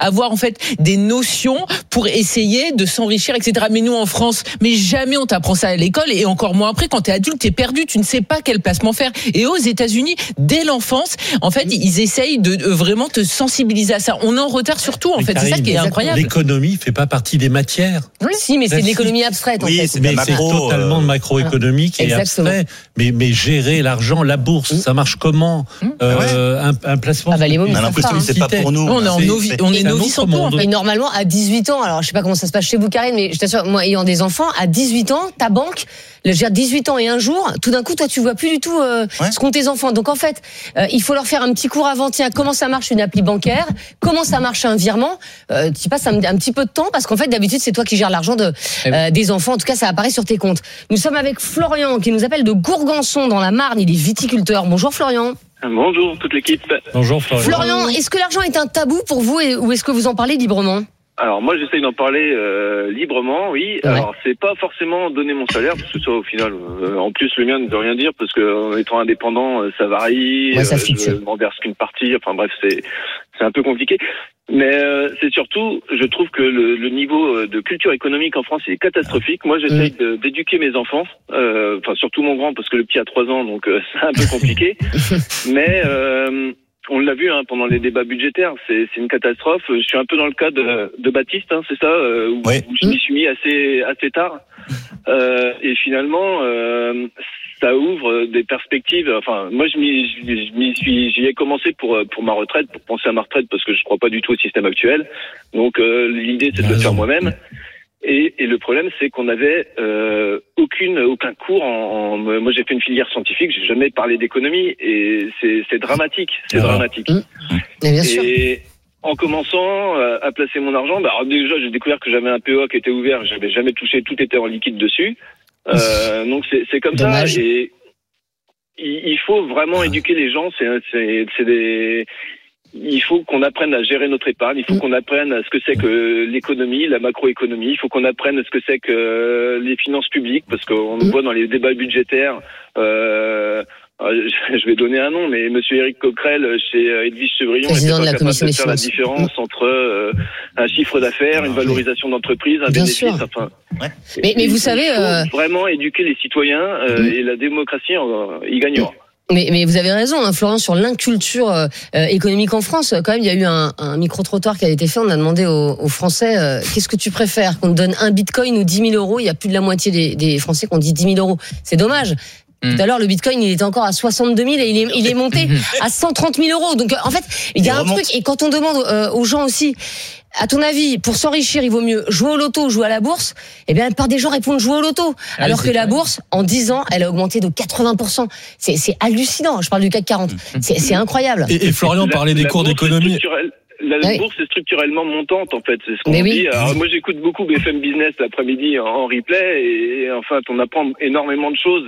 avoir en fait des notions pour essayer de s'enrichir, etc. Mais nous en France, mais jamais on t'apprend ça à l'école, et encore moins après quand t'es adulte, t'es perdu, tu ne sais pas quel placement faire. Et aux États-Unis, dès l'enfance, en fait, ils essayent de vraiment te sensibiliser à ça. On est en retard surtout, en fait. C'est ça qui est incroyable. L'économie fait pas partie des matières. Oui. Si, mais c'est de l'économie abstraite, en fait. C'est totalement macroéconomique et abstrait. Mais gérer l'argent, la bourse, ça marche comment? Un placement. C'est pas pour nous. On est novices en tout, en fait. Et normalement, à 18 ans, alors je sais pas comment ça se passe chez vous, Karine, mais je t'assure, moi, ayant des enfants, à 18 ans, ta banque, j'ai 18 ans et un jour, tout d'un coup, toi, tu vois plus du tout ce qu'ont tes enfants. Donc, en fait, il faut leur faire un petit cours avant. Tiens, comment ça marche une appli bancaire? Comment ça marche un virement? Tu passes un petit peu de temps parce qu'en fait, d'habitude, c'est toi qui gères l'argent des enfants. En tout cas, ça apparaît sur tes comptes. Nous sommes avec Florian, qui nous appelle de Gourgançon, dans la Marne. Il est viticulteur. Bonjour, Florian. Bonjour, toute l'équipe. Bonjour, Florian. Florian, est-ce que l'argent est un tabou pour vous ou est-ce que vous en parlez librement? Alors moi j'essaye d'en parler librement, oui. Ouais. Alors c'est pas forcément donner mon salaire parce que ça au final, en plus le mien ne veut rien dire parce que en étant indépendant ça varie. Ouais, ça fixe. Je m'en verse qu'une partie. Enfin bref c'est un peu compliqué. Mais c'est surtout, je trouve que le niveau de culture économique en France est catastrophique. Moi j'essaye d'éduquer mes enfants, enfin surtout mon grand parce que le petit a 3 ans donc c'est un peu compliqué. Mais on l'a vu pendant les débats budgétaires, c'est une catastrophe. Je suis un peu dans le cas de Baptiste, c'est ça, où je m'y suis mis assez tard. Et finalement, ça ouvre des perspectives. Enfin, moi, j'y ai commencé pour ma retraite, pour penser à ma retraite, parce que je crois pas du tout au système actuel. Donc, l'idée, c'est de le faire moi-même. Et le problème, c'est qu'on avait aucun cours moi, j'ai fait une filière scientifique, j'ai jamais parlé d'économie, et c'est dramatique. C'est dramatique. Bien sûr. Et en commençant à placer mon argent, alors déjà, j'ai découvert que j'avais un PEA qui était ouvert, j'avais jamais touché, tout était en liquide dessus. Donc c'est comme Dommage. ça. Et il faut vraiment éduquer les gens. Il faut qu'on apprenne à gérer notre épargne, il faut qu'on apprenne à ce que c'est que l'économie, la macroéconomie, il faut qu'on apprenne à ce que c'est que les finances publiques, parce qu'on le voit dans les débats budgétaires, je vais donner un nom, mais monsieur Éric Coquerel chez Edwige Chevrillon était pas de la capable Commission de des faire la finances. différence entre un chiffre d'affaires, une valorisation d'entreprise, un Bien bénéfice, sûr. enfin. Mais vous savez, il faut vraiment éduquer les citoyens et la démocratie y gagnera. Mais vous avez raison, Florian, sur l'inculture économique en France. Quand même, il y a eu un micro-trottoir qui a été fait. On a demandé aux Français, qu'est-ce que tu préfères, qu'on te donne un bitcoin ou 10 000 euros? Il y a plus de la moitié des Français qui ont dit 10 000 euros. C'est dommage. Tout à l'heure, le bitcoin, il était encore à 62 000 et il est monté à 130 000 euros. Donc, en fait, il y a un truc. Et quand on demande aux gens aussi, à ton avis, pour s'enrichir, il vaut mieux jouer au loto ou jouer à la bourse? Eh bien, la plupart des gens répondent jouer au loto. Alors que la bourse, en 10 ans, elle a augmenté de 80%. C'est hallucinant. Je parle du CAC 40. C'est incroyable. Et Florian parlait des cours d'économie. La bourse est structurellement montante, en fait. C'est ce qu'on dit. Alors, moi, j'écoute beaucoup BFM Business l'après-midi en replay et en fait, on apprend énormément de choses.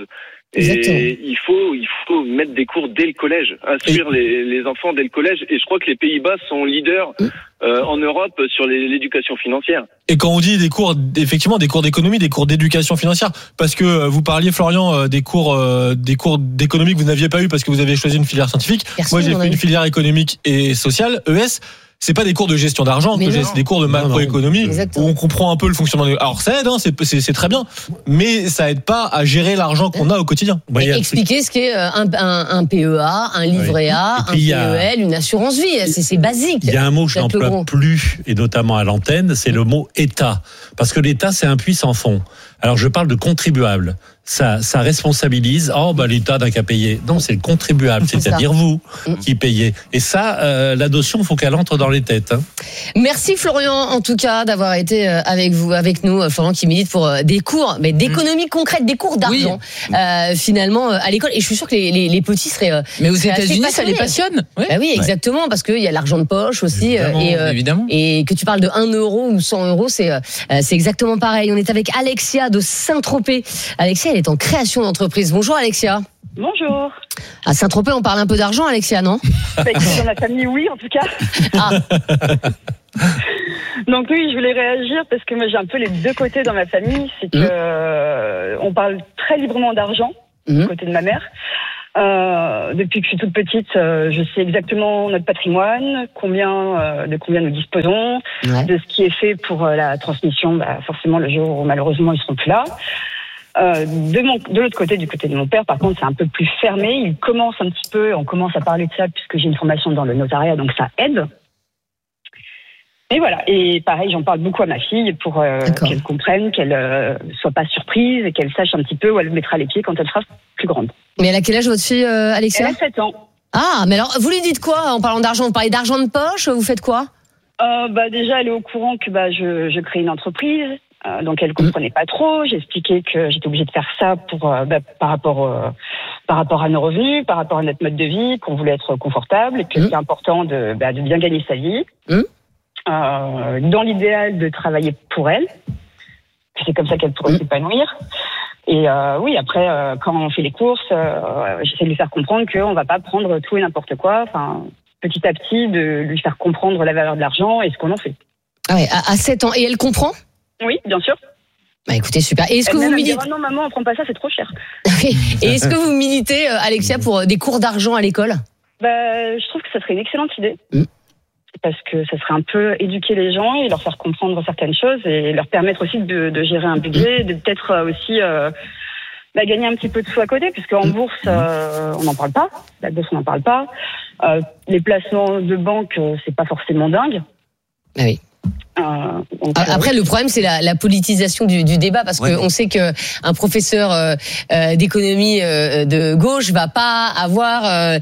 Et il faut mettre des cours dès le collège, instruire les enfants dès le collège. Et je crois que les Pays-Bas sont leaders en Europe sur l'éducation financière. Et quand on dit des cours, effectivement, des cours d'économie, des cours d'éducation financière, parce que vous parliez, Florian, des cours d'économie que vous n'aviez pas eu parce que vous avez choisi une filière scientifique. Moi, j'ai fait une filière économique et sociale, ES. C'est pas des cours de gestion d'argent que j'ai, c'est des cours de macroéconomie où on comprend un peu le fonctionnement. Alors ça aide, c'est très bien, mais ça aide pas à gérer l'argent qu'on a au quotidien. Expliquer ce qu'est un PEA, un livret A, un PEL, une assurance vie, c'est basique. Il y a un mot que je n'emploie plus, et notamment à l'antenne, c'est le mot État, parce que l'État c'est un puits sans fond. Alors je parle de contribuable. Ça responsabilise. L'État n'a qu'à payer. Non, c'est le contribuable, c'est-à-dire vous qui payez. Et ça, la notion, faut qu'elle entre dans les têtes. Merci Florian, en tout cas, d'avoir été avec nous, Florian qui milite pour des cours, mais d'économie concrète, des cours d'argent, finalement à l'école. Et je suis sûr que les petits seraient. Mais aux États-Unis, ça les passionne. Oui, exactement, parce qu'il y a l'argent de poche aussi, évidemment. Et que tu parles de 1 euro ou 100 euros, c'est exactement pareil. On est avec Alexia de Saint-Tropez. Alexia, elle est en création d'entreprise. Bonjour Alexia. Bonjour. À Saint-Tropez, on parle un peu d'argent, Alexia, non? Dans ma famille, oui, en tout cas. Donc oui, je voulais réagir parce que moi j'ai un peu les deux côtés dans ma famille. C'est que on parle très librement d'argent, du côté de ma mère. Depuis que je suis toute petite, je sais exactement notre patrimoine, de combien nous disposons, de ce qui est fait pour la transmission, forcément le jour où malheureusement ils seront plus là. De l'autre côté, du côté de mon père, par contre, c'est un peu plus fermé. On commence à parler de ça puisque j'ai une formation dans le notariat, donc ça aide. Et voilà. Et pareil, j'en parle beaucoup à ma fille pour qu'elle comprenne, qu'elle soit pas surprise et qu'elle sache un petit peu où elle mettra les pieds quand elle sera plus grande. Mais elle a quel âge votre fille, Alexia ? Elle a 7 ans. Ah, mais alors, vous lui dites quoi en parlant d'argent ? Vous parlez d'argent de poche ? Vous faites quoi ? Déjà, elle est au courant que je crée une entreprise. Donc elle comprenait pas trop. J'ai expliqué que j'étais obligée de faire ça pour par rapport à nos revenus, par rapport à notre mode de vie, qu'on voulait être confortable et que c'est important de bien gagner sa vie. Dans l'idéal de travailler pour elle. C'est comme ça qu'elle pourrait s'épanouir. Et oui, après quand on fait les courses, j'essaie de lui faire comprendre qu'on va pas prendre tout et n'importe quoi. Enfin, petit à petit, de lui faire comprendre la valeur de l'argent et ce qu'on en fait. Ah ouais, à 7 ans. Et elle comprend ? Oui, bien sûr. Écoutez, super. Et est-ce que vous militez ? Non, maman, on prend pas ça, c'est trop cher. Et est-ce que vous militez, Alexia, pour des cours d'argent à l'école ? Je trouve que ça serait une excellente idée. Parce que ça serait un peu éduquer les gens et leur faire comprendre certaines choses et leur permettre aussi de gérer un budget, de peut-être aussi gagner un petit peu de sous à côté, puisqu'en bourse, on n'en parle pas. La bourse, on n'en parle pas. Les placements de banque, c'est pas forcément dingue. Ah oui. Après, le problème, c'est la politisation du débat, parce qu'on sait que un professeur d'économie de gauche va pas avoir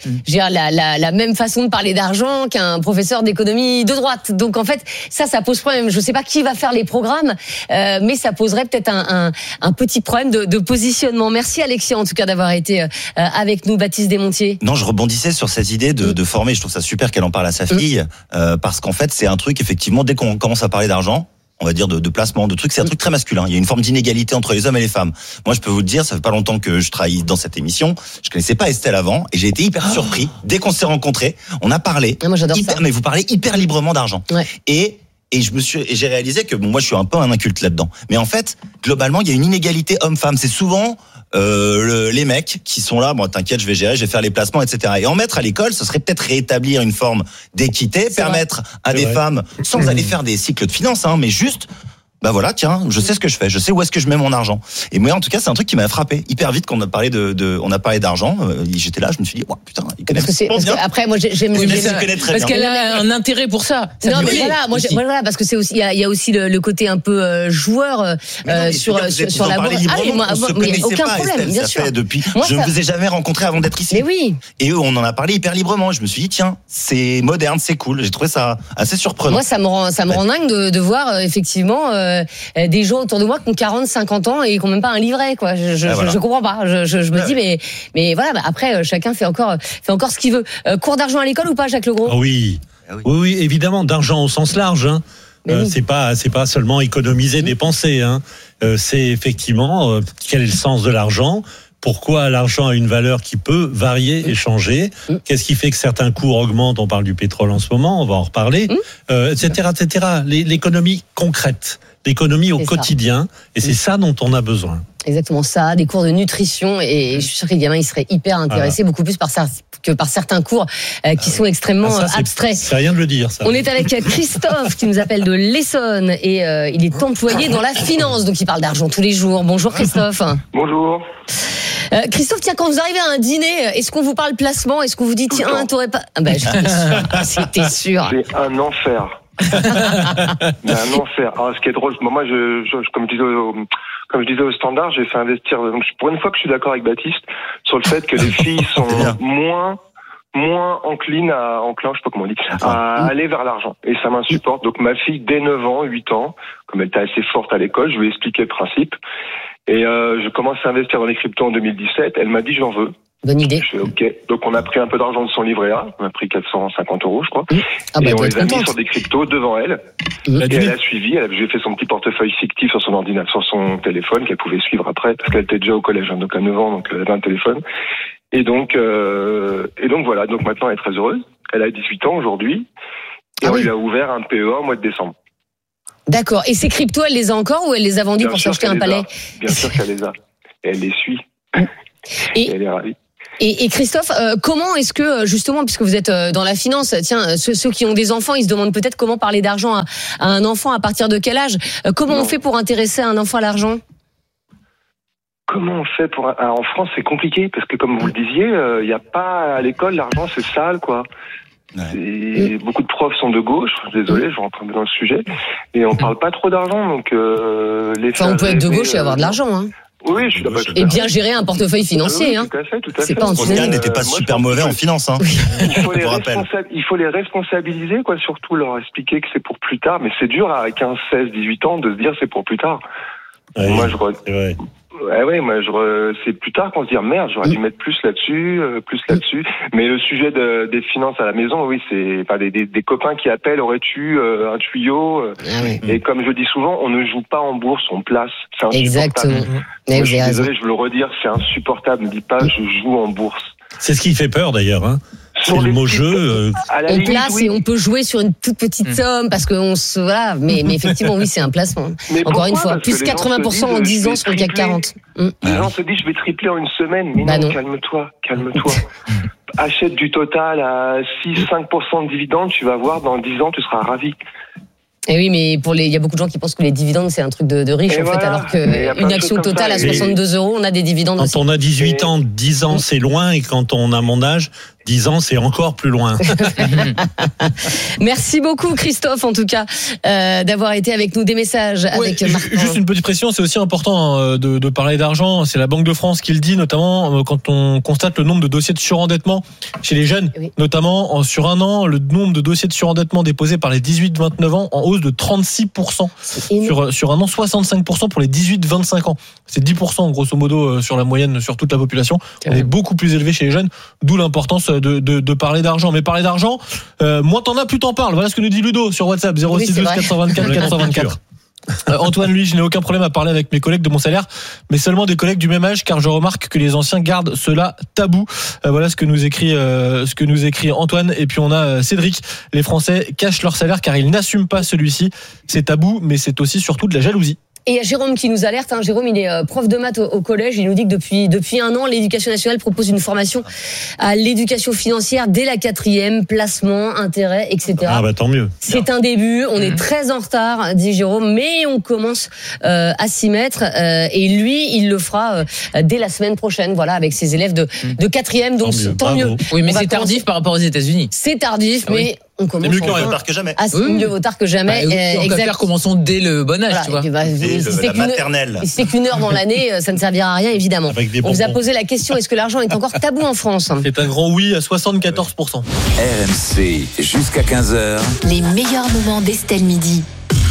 la même façon de parler d'argent qu'un professeur d'économie de droite. Donc en fait, ça pose problème. Je sais pas qui va faire les programmes, mais ça poserait peut-être un petit problème de positionnement. Merci Alexia, en tout cas, d'avoir été avec nous. Baptiste Desmontiers. Non, je rebondissais sur cette idée de former. Je trouve ça super qu'elle en parle à sa fille, parce qu'en fait, c'est un truc, effectivement, dès qu'on commence à parler d'argent, on va dire de placement, de trucs, c'est un truc très masculin. Il y a une forme d'inégalité entre les hommes et les femmes. Moi, je peux vous le dire, ça fait pas longtemps que je travaille dans cette émission. Je connaissais pas Estelle avant et j'ai été hyper surpris. Dès qu'on s'est rencontrés, on a parlé. Moi, j'adore ça. Mais vous parlez hyper librement d'argent. Ouais. Et j'ai réalisé que moi, je suis un peu un inculte là-dedans. Mais en fait, globalement, il y a une inégalité homme-femme. C'est souvent les mecs qui sont là, bon t'inquiète, je vais gérer, je vais faire les placements, etc. Et en mettre à l'école, ce serait peut-être rétablir une forme d'équité, permettre à des femmes, sans aller faire des cycles de finances, mais juste, voilà, tiens, je sais ce que je fais, je sais où est-ce que je mets mon argent. Et moi, en tout cas, c'est un truc qui m'a frappé hyper vite quand on a parlé d'argent. J'étais là, je me suis dit, putain, il connaît bien. Après, moi, j'aime parce qu'elle a un intérêt pour ça. Non, mais voilà, parce que c'est aussi, il y a aussi le côté un peu joueur sur la bourse. Aucun problème, bien sûr. Je ne vous ai jamais rencontré avant d'être ici. Mais oui. Et eux, on en a parlé hyper librement. Je me suis dit, tiens, c'est moderne, c'est cool. J'ai trouvé ça assez surprenant. Moi, ça me rend dingue de voir effectivement des gens autour de moi qui ont 40, 50 ans et qui n'ont même pas un livret, quoi. Je comprends pas. Je me dis, mais voilà, après, chacun fait encore ce qu'il veut. Cours d'argent à l'école ou pas, Jacques Legros ? Oui, évidemment, d'argent au sens large, c'est pas seulement économiser, dépenser, c'est effectivement, quel est le sens de l'argent ? Pourquoi l'argent a une valeur qui peut varier et changer ? Qu'est-ce qui fait que certains cours augmentent ? On parle du pétrole en ce moment, on va en reparler, etc., etc. L'économie concrète, l'économie au quotidien, et c'est ça dont on a besoin. Exactement ça, des cours de nutrition, et je suis sûr que les gamins ils seraient hyper intéressés, beaucoup plus que par certains cours qui sont extrêmement abstraits. C'est rien de le dire, ça. On est avec Christophe qui nous appelle de l'Essonne et il est employé dans la finance, donc il parle d'argent tous les jours. Bonjour Christophe. Bonjour. Christophe, tiens, quand vous arrivez à un dîner, est-ce qu'on vous parle placement ? Est-ce qu'on vous dit tiens, t'aurais pas... C'était sûr. C'est un enfer. Un enfer. Alors, ce qui est drôle, moi, comme je disais au standard, j'ai fait investir. Donc, pour une fois que je suis d'accord avec Baptiste sur le fait que les filles sont moins enclines je sais pas comment on dit, à aller vers l'argent. Et ça m'insupporte. Donc, ma fille, dès 9 ans, 8 ans, comme elle était assez forte à l'école, je lui ai expliqué le principe. Et je commence à investir dans les cryptos en 2017. Elle m'a dit, j'en veux. Bonne idée. Je fais OK. Donc, on a pris un peu d'argent de son livret A. On a pris 450 €, je crois. Et on les a mis sur des cryptos devant elle. Et elle a suivi. J'ai fait son petit portefeuille fictif sur son ordinateur, sur son téléphone, qu'elle pouvait suivre après, parce qu'elle était déjà au collège, donc à 9 ans, donc elle avait un téléphone. Et donc voilà. Donc maintenant, elle est très heureuse. Elle a 18 ans aujourd'hui. Et on lui a ouvert un PEA au mois de décembre. D'accord. Et ces cryptos, elle les a encore ou elle les a vendus pour s'acheter un palais ? Bien sûr qu'elle les a. Et elle les suit. Et elle est ravie. Et Christophe, comment est-ce que, justement, puisque vous êtes dans la finance, tiens, ceux qui ont des enfants, ils se demandent peut-être comment parler d'argent à un enfant, à partir de quel âge? Comment on fait pour intéresser un enfant à l'argent? Comment on fait Alors, en France, c'est compliqué, parce que comme vous le disiez, il n'y a pas à l'école, l'argent, c'est sale, quoi. Ouais. Beaucoup de profs sont de gauche, désolé, je rentre dans le sujet, et on parle pas trop d'argent, donc on peut être de gauche et avoir de l'argent, hein. Oui, je suis d'accord. Et bien gérer un portefeuille financier, oui, tout à fait. C'est pas Pascal n'était pas super mauvais en finance, hein. Il faut les responsabiliser, quoi, surtout leur expliquer que c'est pour plus tard, mais c'est dur à 15, 16, 18 ans de se dire c'est pour plus tard. Ouais, moi, c'est plus tard qu'on se dit merde, j'aurais dû mettre plus là-dessus. Mais le sujet des finances à la maison, oui, c'est pas des copains qui appellent, aurais-tu un tuyau Et comme je dis souvent, on ne joue pas en bourse, on place. C'est insupportable. Exactement. Je suis désolé, je veux le redire, c'est insupportable. Ne dis pas je joue en bourse. C'est ce qui fait peur d'ailleurs, hein. C'est le mot jeu. On place et on peut jouer sur une toute petite somme parce que voilà, mais effectivement oui, c'est un placement. Encore une fois, plus 80% en 10 ans sur le CAC 40. Les gens se disent je vais tripler en une semaine, mais non, calme-toi. Achète du Total à 6-5% de dividendes, tu vas voir dans 10 ans tu seras ravi. Et oui, mais il y a beaucoup de gens qui pensent que les dividendes c'est un truc de riche en fait, alors qu'une action Total à 62 €, on a des dividendes. Quand on a 18 ans, 10 ans c'est loin, et quand on a mon âge, 10 ans, c'est encore plus loin. Merci beaucoup, Christophe, en tout cas, d'avoir été avec nous. Des messages avec Marc. Juste une petite précision, c'est aussi important de parler d'argent. C'est la Banque de France qui le dit, notamment quand on constate le nombre de dossiers de surendettement chez les jeunes. Oui. Notamment, sur un an, le nombre de dossiers de surendettement déposés par les 18-29 ans en hausse de 36%. Sur un an, 65% pour les 18-25 ans. C'est 10% grosso modo sur la moyenne sur toute la population. On est beaucoup plus élevé chez les jeunes, d'où l'importance de parler d'argent. Mais parler d'argent, moins t'en as, plus t'en parles. Voilà ce que nous dit Ludo sur WhatsApp 0612 424 424. Antoine, lui, je n'ai aucun problème à parler avec mes collègues de mon salaire, mais seulement des collègues du même âge, car je remarque que les anciens gardent cela tabou. Voilà ce que nous écrit Antoine. Et puis on a Cédric. Les Français cachent leur salaire car ils n'assument pas celui-ci. C'est tabou, mais c'est aussi surtout de la jalousie. Et il y a Jérôme qui nous alerte. Jérôme, il est prof de maths au collège. Il nous dit que depuis un an, l'Éducation nationale propose une formation à l'éducation financière dès la 4e, placement, intérêt, etc. Ah bah tant mieux. C'est un début. On est très en retard, dit Jérôme, mais on commence à s'y mettre. Et lui, il le fera dès la semaine prochaine. Voilà, avec ses élèves de 4e. Donc tant mieux. Oui, mais c'est tardif par rapport aux États-Unis. C'est tardif, mais on commence. C'est mieux tard que jamais. C'est mieux vaut tard que jamais. Exact. Commençons dès le bon âge, tu vois. La maternelle. Si c'est qu'une heure dans l'année, ça ne servira à rien, évidemment. On vous a posé la question, est-ce que l'argent est encore tabou en France? C'est un grand oui à 74%. RMC, jusqu'à 15h. Les meilleurs moments d'Estelle Midi.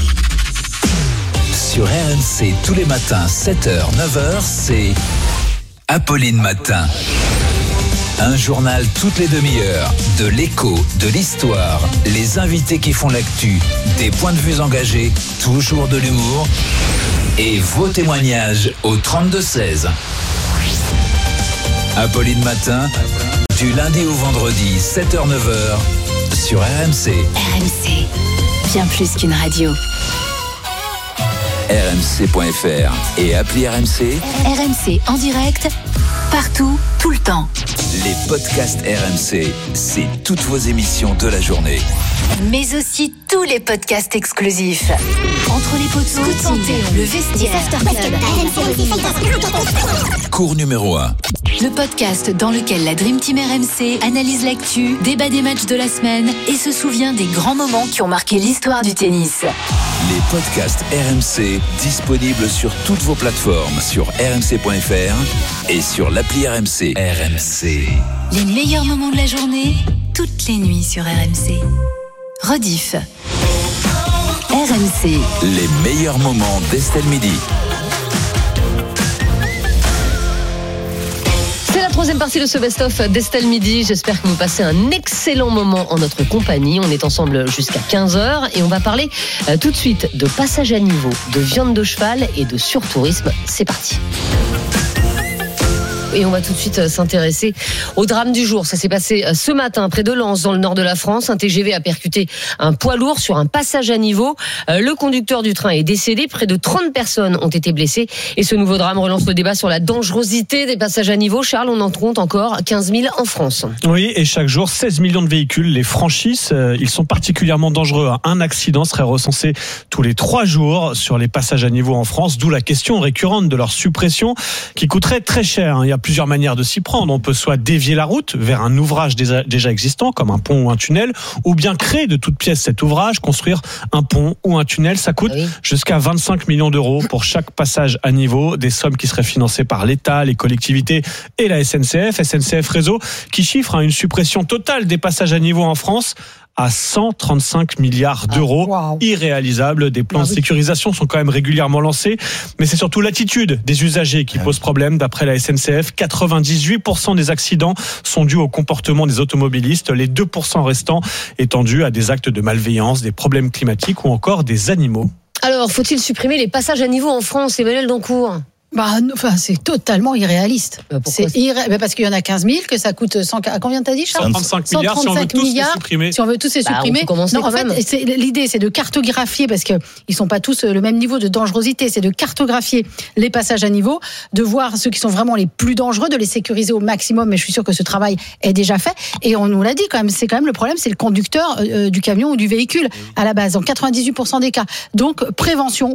Sur RMC, tous les matins, 7h, 9h, c'est Apolline Matin. Un journal toutes les demi-heures, de l'écho, de l'histoire, les invités qui font l'actu, des points de vue engagés, toujours de l'humour et vos témoignages au 32-16. Apolline Matin, du lundi au vendredi, 7h-9h, sur RMC. RMC, bien plus qu'une radio. RMC.fr et appli RMC. RMC en direct, partout, tout le temps. Les podcasts RMC, c'est toutes vos émissions de la journée. Mais aussi tous les podcasts exclusifs. Entre les potes, le vestiaire, Cours numéro 1. Le podcast dans lequel la Dream Team RMC analyse l'actu, débat des matchs de la semaine et se souvient des grands moments qui ont marqué l'histoire du tennis. Les podcasts RMC, disponibles sur toutes vos plateformes, sur rmc.fr et sur l'appli RMC. RMC. Les meilleurs moments de la journée, toutes les nuits sur RMC. Rediff. RMC. Les meilleurs moments d'Estelle Midi. C'est la troisième partie de ce best-of d'Estelle Midi. J'espère que vous passez un excellent moment en notre compagnie. On est ensemble jusqu'à 15h et on va parler tout de suite de passage à niveau, de viande de cheval et de surtourisme. C'est parti. Et on va tout de suite s'intéresser au drame du jour. Ça s'est passé ce matin près de Lens, dans le nord de la France. Un TGV a percuté un poids lourd sur un passage à niveau. Le conducteur du train est décédé. Près de 30 personnes ont été blessées. Et ce nouveau drame relance le débat sur la dangerosité des passages à niveau. Charles, on en compte encore 15 000 en France. Oui, et chaque jour, 16 millions de véhicules les franchissent. Ils sont particulièrement dangereux. Un accident serait recensé tous les 3 jours sur les passages à niveau en France, d'où la question récurrente de leur suppression qui coûterait très cher. Il y a plusieurs manières de s'y prendre. On peut soit dévier la route vers un ouvrage déjà existant, comme un pont ou un tunnel, ou bien créer de toutes pièces cet ouvrage, construire un pont ou un tunnel. Ça coûte jusqu'à 25 millions d'euros pour chaque passage à niveau, des sommes qui seraient financées par l'État, les collectivités et la SNCF Réseau, qui chiffre une suppression totale des passages à niveau en France à 135 milliards d'euros. Irréalisable. Des plans de sécurisation sont quand même régulièrement lancés, mais c'est surtout l'attitude des usagers qui pose problème. D'après la SNCF, 98% des accidents sont dus au comportement des automobilistes, les 2% restants étant dus à des actes de malveillance, des problèmes climatiques ou encore des animaux. Alors, faut-il supprimer les passages à niveau en France, Emmanuel Dancourt ? C'est totalement irréaliste. Parce qu'il y en a 15 000, que ça coûte 100. À combien t'as dit, Charles ? 135 milliards si on veut tous les supprimer. Si on veut tous les supprimer. Non, en fait, l'idée, c'est de cartographier, parce que ils sont pas tous le même niveau de dangerosité. C'est de cartographier les passages à niveau, de voir ceux qui sont vraiment les plus dangereux, de les sécuriser au maximum. Mais je suis sûr que ce travail est déjà fait. Et on nous l'a dit quand même. C'est quand même le problème, c'est le conducteur du camion ou du véhicule à la base, dans 98% des cas. Donc prévention,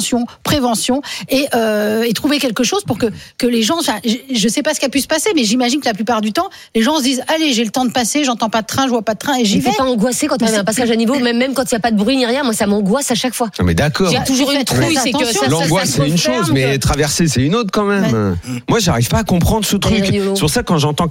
et trouver quelque chose pour que les gens, je sais pas ce qui a pu se passer, mais j'imagine que la plupart du temps, les gens se disent, allez, j'ai le temps de passer, j'entends pas de train, je vois pas de train et j'y vais. T'es pas angoissé quand t'as un passage à niveau, même quand il y a pas de bruit ni rien, moi ça m'angoisse à chaque fois. Non mais d'accord. J'ai toujours une trouille, c'est que ça, l'angoisse c'est une chose, mais traverser c'est une autre quand même. Moi j'arrive pas à comprendre ce truc. C'est pour ça quand j'entends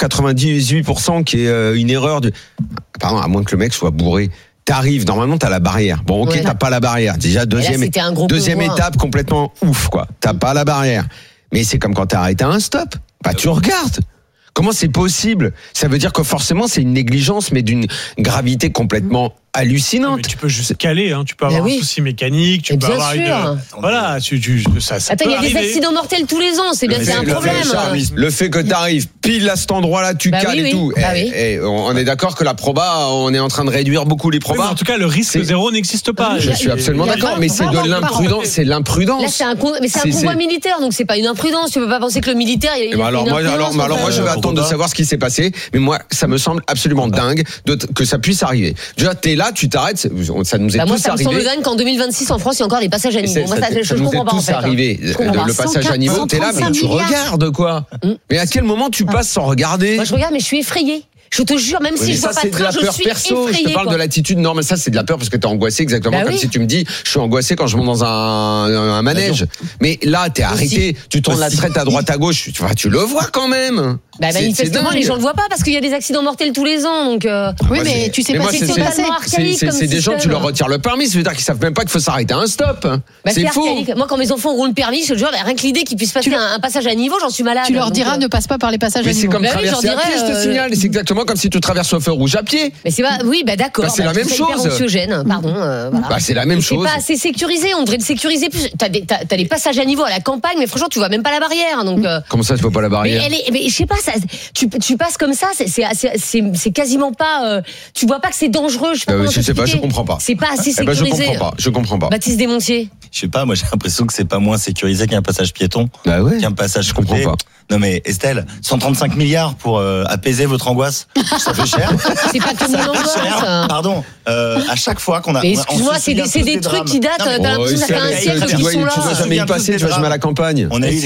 98% qui est une erreur pardon, à moins que le mec soit bourré. T'arrives, normalement t'as la barrière. Bon, ok, t'as pas la barrière. Déjà deuxième étape complètement ouf quoi. T'as pas la barrière. Mais c'est comme quand t'as arrêté à un stop. Tu regardes. Comment c'est possible ? Ça veut dire que forcément c'est une négligence, mais d'une gravité complètement hallucinante. Mais tu peux juste caler, tu peux avoir un souci mécanique, tu peux avoir voilà, ça attends, il y a des accidents mortels tous les ans, c'est un problème. Le fait que t'arrives pile à cet endroit-là, tu cales et tout. Et on est d'accord que la proba, on est en train de réduire beaucoup les probas. En tout cas, le risque zéro n'existe pas. Je suis absolument d'accord, mais c'est de l'imprudence, c'est l'imprudence. Là, c'est un convoi militaire, donc c'est pas une imprudence. Tu peux pas penser que le militaire. Alors moi, je vais attendre de savoir ce qui s'est passé, mais moi, ça me semble absolument dingue que ça puisse arriver. Déjà, t'es là, tu t'arrêtes, ça nous est tous arrivé. Moi, ça me semble dingue qu'en 2026 en France, il y a encore des passages à niveau. Moi, je comprends pas en fait. Ça nous est tous arrivé. Le passage à niveau, t'es là, mais tu regardes quoi. Mais à quel moment tu passes sans regarder ? Moi, je regarde, mais je suis effrayée. Je te jure, même si je vois pas de train, je suis effrayée. Je te parle de l'attitude normale. Ça, c'est de la peur parce que t'es angoissé exactement comme si tu me dis, je suis angoissé quand je monte dans un manège. Mais là, t'es arrêté, tu tournes la traite à droite à gauche, tu le vois quand même. Manifestement, les gens le voient pas parce qu'il y a des accidents mortels tous les ans. Donc oui, mais tu sais pas si c'est passé. C'est des gens, tu leur retires le permis, ça veut dire qu'ils savent même pas qu'il faut s'arrêter à un stop. C'est faux. Moi, quand mes enfants auront le permis, je te jure, rien que l'idée qu'ils puissent passer un passage à niveau, j'en suis malade. Tu leur diras ne passe pas par les passages à niveau. Mais c'est comme traverser à pied, je te signale. C'est exactement comme si tu traverses au feu rouge à pied. Mais c'est pas, d'accord. C'est la même chose. Pardon. C'est la même chose. C'est pas assez sécurisé. On devrait le sécuriser plus. T'as des passages à niveau à la campagne, mais franchement, tu vois même pas la barrière. Donc. Comment ça, tu vois pas la barrière ? Mais je sais pas. Tu passes comme ça. C'est quasiment pas. Tu vois pas que c'est dangereux. Je sais pas. Je comprends pas. C'est pas assez sécurisé. Je comprends pas. Baptiste Desmontiers. Je sais pas. Moi, j'ai l'impression que c'est pas moins sécurisé qu'un passage piéton. Qu'un passage. Je comprends pas. Non mais Estelle, 135 milliards pour apaiser votre angoisse, ça fait cher. C'est pas tout mon angoisse. Pardon, à chaque fois qu'on a. Mais excuse-moi, c'est des trucs qui datent. T'as l'impression que ça fait un siècle qu'ils sont là. Tu vas jamais y passer, tu vas jamais à la campagne. On a eu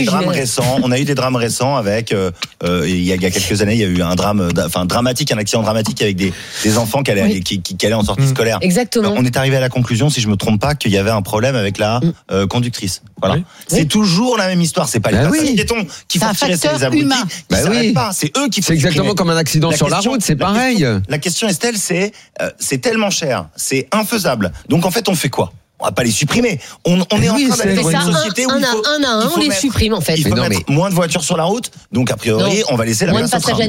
des drames récents avec. Il y a quelques années, il y a eu un drame, un accident dramatique avec des enfants qui allaient en sortie scolaire. Exactement. On est arrivé à la conclusion, si je me trompe pas, qu'il y avait un problème avec la conductrice. Voilà. C'est toujours la même histoire. C'est pas les passages piétons qui font tirer ces abrutis. C'est eux qui. C'est exactement comme un accident sur la route, c'est pareil. La question, Estelle, c'est tellement cher, c'est infaisable. Donc en fait, on fait quoi ? On va pas les supprimer. On est en train d'aller dans une société où on les supprime en fait. Il faut mettre moins de voitures sur la route, donc a priori, on va laisser la place au train.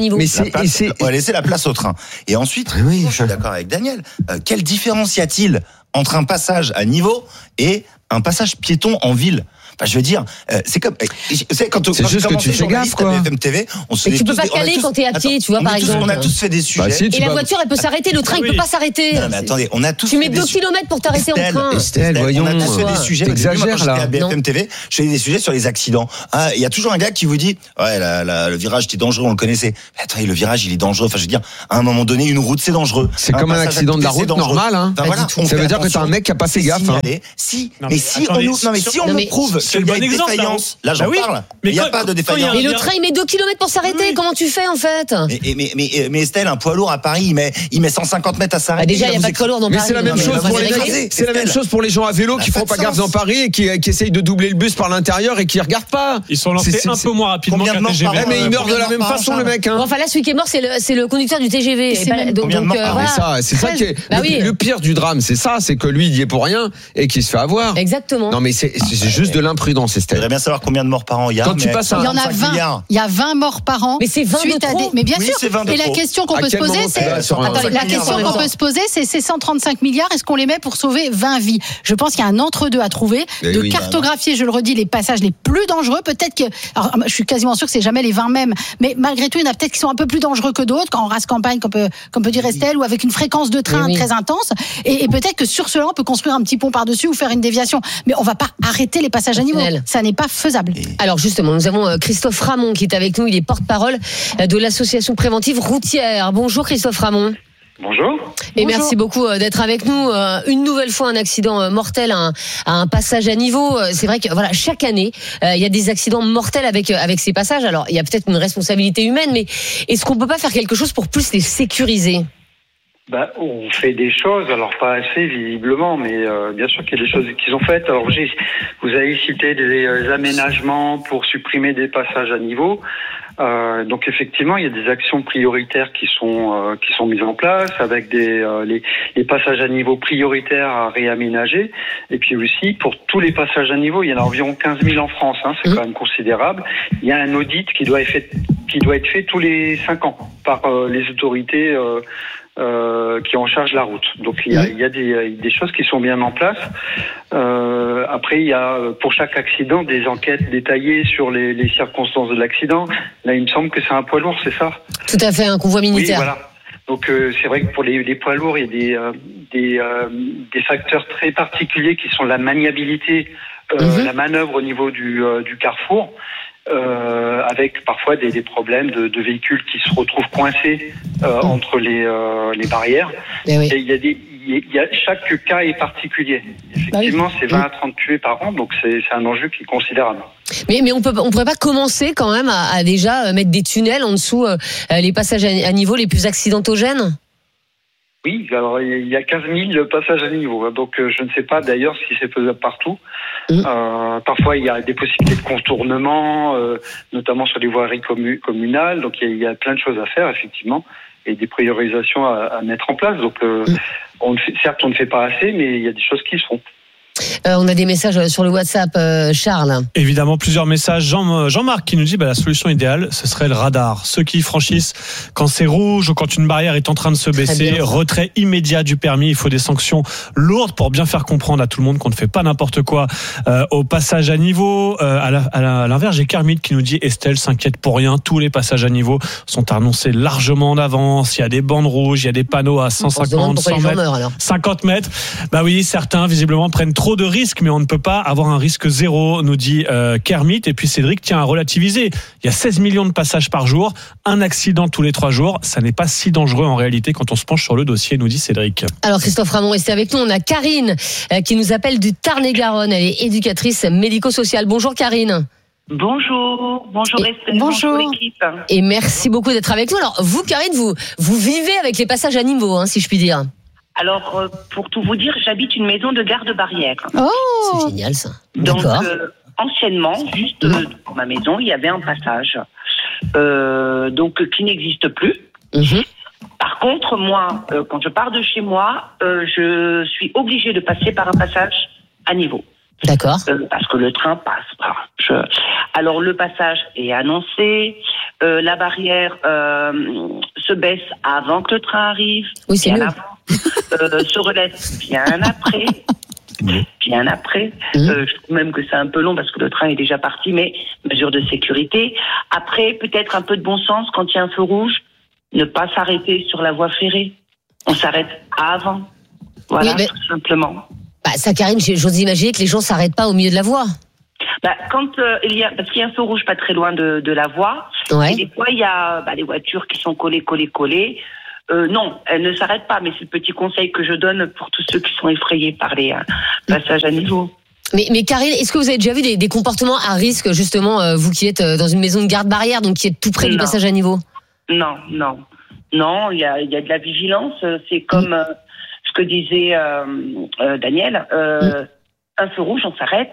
On va laisser la place au train. Et ensuite, je suis d'accord avec Daniel. Quelle différence y a-t-il entre un passage à niveau et un passage piéton en ville ? je veux dire, c'est comme, c'est juste que tu fais gaffe, quoi. BFM TV, mais tu peux pas caler quand t'es à pied, tu vois, par exemple. On a tous fait des sujets. Et la voiture, elle peut s'arrêter, le train, il peut pas s'arrêter. Non, mais attendez, on a tous. Tu mets 2 kilomètres pour t'arrêter en train. Estelle, voyons. On a tous fait des sujets. T'exagères, là. À BFM TV, je fais des sujets sur les accidents. Il y a toujours un gars qui vous dit, ouais, le virage, c'était dangereux, on le connaissait. Mais attendez, le virage, il est dangereux. Enfin, je veux dire, à un moment donné, une route, c'est dangereux. C'est comme un accident de la route normal, hein. Ça veut dire que t'as un mec qui a pas fait gaffe, hein. Si, mais si on nous prouve qu'il y a une défaillance, là, j'en parle. Il n'y a pas de défaillance. Et le train, il met 2 kilomètres pour s'arrêter. Comment tu fais, en fait? Mais Estelle, un poids lourd à Paris, il met 150 mètres à s'arrêter. Déjà, il n'y a pas de poids lourd dans Paris. Mais c'est la même chose pour c'est la même chose pour les gens à vélo qui font pas gaffe dans Paris et qui essayent de doubler le bus par l'intérieur et qui regardent pas. Ils sont lancés un peu moins rapidement qu'un TGV. Mais il meurt de la même façon, le mec. Enfin, là, celui qui est mort, c'est le conducteur du TGV. C'est ça qui est le pire du drame, c'est ça, c'est que lui, il y est pour rien et qu'il se fait avoir. Exactement. Non, mais c'est juste de l'imprudence, Estelle. J'aimerais bien savoir combien de morts par an il y a. Quand tu passes, il y en a 20. Il y a 20 morts par an. Mais c'est 20 de trop. Mais bien sûr. Et la question qu'on peut se poser, c'est ces 135 milliards, est-ce qu'on les met pour sauver 20 vies? Je pense qu'il y a un entre-deux à trouver, de cartographier, je le redis, les passages les plus dangereux. Peut-être que, alors, je suis quasiment sûr que c'est jamais les 20 mêmes, mais malgré tout, il y en a peut-être qui sont un peu plus dangereux que d'autres, quand en race campagne, comme peut dire Estelle, ou avec une fréquence de train très intense. Et peut-être que sur cela, on peut construire un petit pont par-dessus ou faire une déviation. Mais on va pas arrêter les passages à niveau. Ça n'est pas faisable. Alors justement, nous avons Christophe Ramon qui est avec nous. Il est porte-parole de l'association préventive routière. Bonjour Christophe Ramon. Bonjour. Et merci beaucoup d'être avec nous. Une nouvelle fois, un accident mortel à un passage à niveau. C'est vrai que voilà, chaque année, il y a des accidents mortels avec ces passages. Alors, il y a peut-être une responsabilité humaine, mais est-ce qu'on peut pas faire quelque chose pour plus les sécuriser? On fait des choses, alors pas assez visiblement, mais bien sûr qu'il y a des choses qu'ils ont faites. Alors vous avez cité des aménagements pour supprimer des passages à niveau. Donc effectivement, il y a des actions prioritaires qui sont mises en place avec les passages à niveau prioritaires à réaménager. Et puis aussi pour tous les passages à niveau, il y en a environ 15 000 en France. C'est quand même considérable. Il y a un audit qui doit être fait tous les 5 ans par les autorités. Qui en charge la route. Donc il y a des choses qui sont bien en place. Après il y a pour chaque accident des enquêtes détaillées sur les circonstances de l'accident. Là il me semble que c'est un poids lourd, c'est ça? Tout à fait, un convoi militaire. Oui, voilà. Donc c'est vrai que pour les poids lourds, il y a des facteurs très particuliers qui sont la maniabilité, la manœuvre au niveau du carrefour. Avec parfois des problèmes de véhicules qui se retrouvent coincés entre les barrières. Et chaque cas est particulier. Effectivement, c'est 20 à 30 tués par an, donc c'est un enjeu qui est considérable. Mais on pourrait pas commencer quand même à déjà mettre des tunnels en dessous les passages à niveau les plus accidentogènes? Oui, alors il y a 15 000 passages à niveau, donc je ne sais pas d'ailleurs si c'est faisable partout. Parfois il y a des possibilités de contournement, notamment sur les voiries communales, donc il y a plein de choses à faire effectivement, et des priorisations à mettre en place. Donc certes on ne fait pas assez, mais il y a des choses qui se font. On a des messages sur le WhatsApp, Charles. Évidemment, plusieurs messages. Jean-Marc qui nous dit la solution idéale, ce serait le radar. Ceux qui franchissent quand c'est rouge ou quand une barrière est en train de se baisser, retrait immédiat du permis. Il faut des sanctions lourdes pour bien faire comprendre à tout le monde qu'on ne fait pas n'importe quoi au passage à niveau. À l'inverse, j'ai Kermit qui nous dit Estelle s'inquiète pour rien. Tous les passages à niveau sont annoncés largement en avance. Il y a des bandes rouges, il y a des panneaux à 150, 100 mètres, 50 mètres. Bah oui, certains visiblement prennent trop de risques, mais on ne peut pas avoir un risque zéro, nous dit Kermit. Et puis Cédric tient à relativiser. Il y a 16 millions de passages par jour, un accident tous les 3 jours. Ça n'est pas si dangereux en réalité quand on se penche sur le dossier, nous dit Cédric. Alors Christophe Ramon, restez avec nous. On a Karine qui nous appelle du Tarn-et-Garonne. Elle est éducatrice médico-sociale. Bonjour Karine. Bonjour Estelle, bonjour l'équipe. Et merci beaucoup d'être avec nous. Alors vous Karine, vous vivez avec les passages à niveau, si je puis dire. Alors, pour tout vous dire, j'habite une maison de garde-barrière. Oh, c'est génial ça. Donc, anciennement, juste pour ma maison, il y avait un passage qui n'existe plus. Par contre, moi, quand je pars de chez moi, je suis obligée de passer par un passage à niveau. D'accord. Parce que le train passe. Alors, le passage est annoncé. La barrière se baisse avant que le train arrive. Oui, c'est mieux. Se relève bien après. qu'il y a un après. Je trouve même que c'est un peu long parce que le train est déjà parti, mais mesure de sécurité. Après, peut-être un peu de bon sens quand il y a un feu rouge, ne pas s'arrêter sur la voie ferrée. On s'arrête avant. Voilà, tout simplement. Ça, Karine, j'ose imaginer que les gens s'arrêtent pas au milieu de la voie. Quand parce qu'il y a un feu rouge pas très loin de la voie, et des fois il y a des voitures qui sont collées. Non, elles ne s'arrêtent pas, mais c'est le petit conseil que je donne pour tous ceux qui sont effrayés par les passages à niveau. Mais Karine, est-ce que vous avez déjà vu des comportements à risque, justement, vous qui êtes dans une maison de garde-barrière, donc qui êtes tout près du passage à niveau? Non, il y a de la vigilance. C'est comme ce que disait Daniel. Un feu rouge, on s'arrête.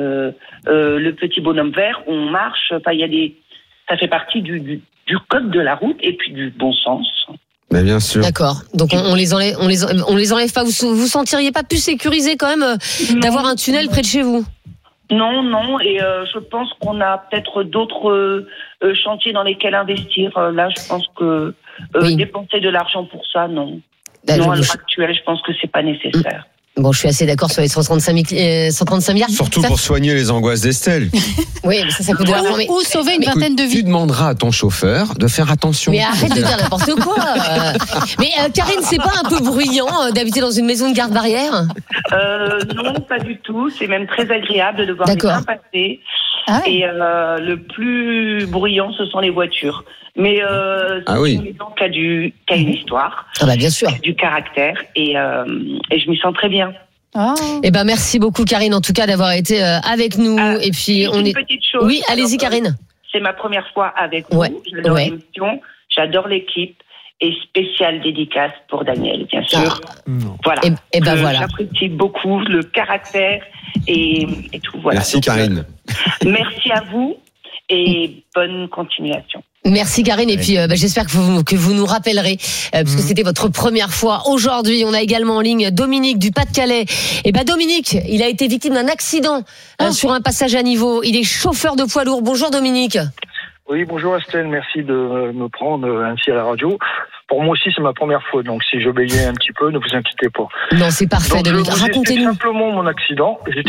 Le petit bonhomme vert, on marche. Enfin, ça fait partie du code de la route et puis du bon sens. Mais bien sûr. D'accord. Donc on les enlève pas. Vous sentiriez pas plus sécurisé quand même d'avoir un tunnel près de chez vous? Non. Et je pense qu'on a peut-être d'autres chantiers dans lesquels investir. Là, je pense que dépenser de l'argent pour ça, non. À l'heure actuelle, je pense que c'est pas nécessaire. Bon, je suis assez d'accord sur les 135 milliards. Surtout pour soigner les angoisses d'Estelle. Oui, mais ça coûte de l'argent. Ou sauver une vingtaine de vies. Tu demanderas à ton chauffeur de faire attention. Mais arrête de dire n'importe quoi. Mais Karine, c'est pas un peu bruyant d'habiter dans une maison de garde-barrière? Non, pas du tout. C'est même très agréable de voir les trains passer. Et le plus bruyant, ce sont les voitures. Mais c'est une maison qui a une histoire, bien sûr, du caractère, et je m'y sens très bien. Merci beaucoup, Karine, en tout cas d'avoir été avec nous. Et puis une petite chose. Oui, allez-y, Karine. C'est ma première fois avec vous. J'adore l'émission, j'adore l'équipe. Et spéciale dédicace pour Daniel, bien sûr. Voilà. Voilà. J'apprécie beaucoup le caractère et tout. Voilà. Merci, Karine. Merci à vous et bonne continuation. Merci Karine, et puis j'espère que vous nous rappellerez parce que c'était votre première fois. Aujourd'hui, on a également en ligne Dominique du Pas-de-Calais. Et Dominique, il a été victime d'un accident sur un passage à niveau. Il est chauffeur de poids lourd. Bonjour Dominique. Oui, bonjour Estelle, merci de me prendre ainsi à la radio. Pour moi aussi, c'est ma première fois, donc si je bégayais un petit peu, ne vous inquiétez pas. Non, c'est parfait, Dominique. Racontez-nous. Simplement mon accident. J'étais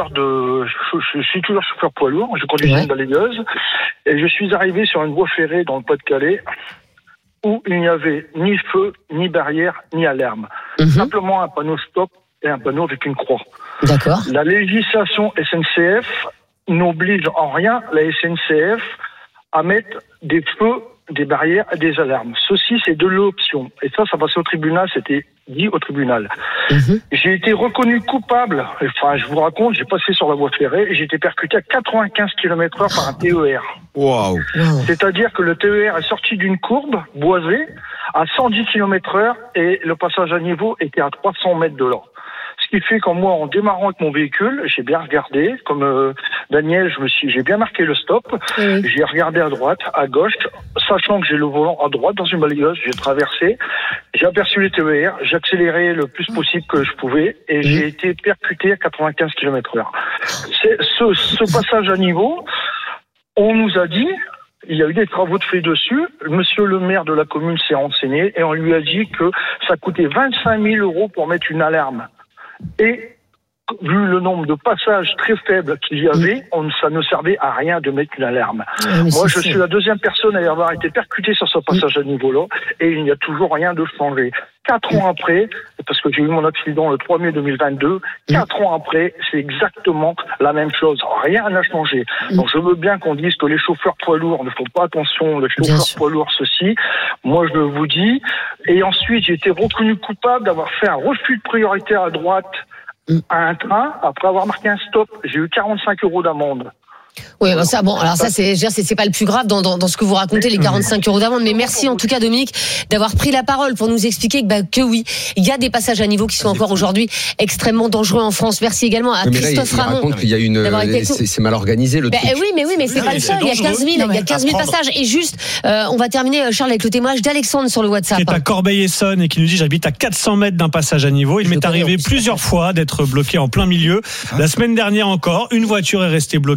je suis toujours chauffeur poids lourd, je conduisais une balayeuse, et je suis arrivé sur une voie ferrée dans le Pas-de-Calais, où il n'y avait ni feu, ni barrière, ni alarme. Simplement un panneau stop et un panneau avec une croix. D'accord. La législation SNCF n'oblige en rien la SNCF à mettre des feux, des barrières et des alarmes. Ceci, c'est de l'option. Et ça passait au tribunal, c'était dit au tribunal. J'ai été reconnu coupable. Enfin, je vous raconte, j'ai passé sur la voie ferrée et j'ai été percuté à 95 km/h par un TER. Waouh. C'est-à-dire que le TER est sorti d'une courbe boisée à 110 km/h et le passage à niveau était à 300 mètres de là. Ce qui fait qu'en moi, en démarrant avec mon véhicule, j'ai bien regardé, comme Daniel, j'ai bien marqué le stop. J'ai regardé à droite, à gauche, sachant que j'ai le volant à droite dans une balayeuse, j'ai traversé, j'ai aperçu les TER, j'ai accéléré le plus possible que je pouvais et j'ai été percuté à 95 km/h. Ce passage à niveau, on nous a dit, il y a eu des travaux de fait dessus. Monsieur le maire de la commune s'est renseigné et on lui a dit que ça coûtait 25 000 € pour mettre une alarme. Et vu le nombre de passages très faibles qu'il y avait, ça ne servait à rien de mettre une alarme. Moi, je suis la deuxième personne à y avoir été percutée sur ce passage à niveau-là, et il n'y a toujours rien de changé. 4 ans après, parce que j'ai eu mon accident le 3 mai 2022, 4 ans après, c'est exactement la même chose. Rien n'a changé. Donc je veux bien qu'on dise que les chauffeurs poids lourds ne font pas attention, les chauffeurs poids lourds ceci. Moi, je vous dis. Et ensuite, j'ai été reconnu coupable d'avoir fait un refus de priorité à droite à un train, après avoir marqué un stop. J'ai eu 45 € d'amende. Oui, alors ça, c'est pas le plus grave dans ce que vous racontez, les 45 € d'amende. Mais merci en tout cas, Dominique, d'avoir pris la parole pour nous expliquer que oui, il y a des passages à niveau qui sont encore aujourd'hui extrêmement dangereux en France. Merci également à Christophe Ramon. Il raconte qu'il y a c'est mal organisé le truc. Oui, mais c'est pas le seul. Il y a 15 000 passages. Et juste, on va terminer, Charles, avec le témoignage d'Alexandre sur le WhatsApp. Qui est à Corbeil-Essonnes et qui nous dit: j'habite à 400 mètres d'un passage à niveau. Il m'est arrivé plusieurs fois d'être bloqué en plein milieu. La semaine dernière encore, une voiture est restée bloquée avec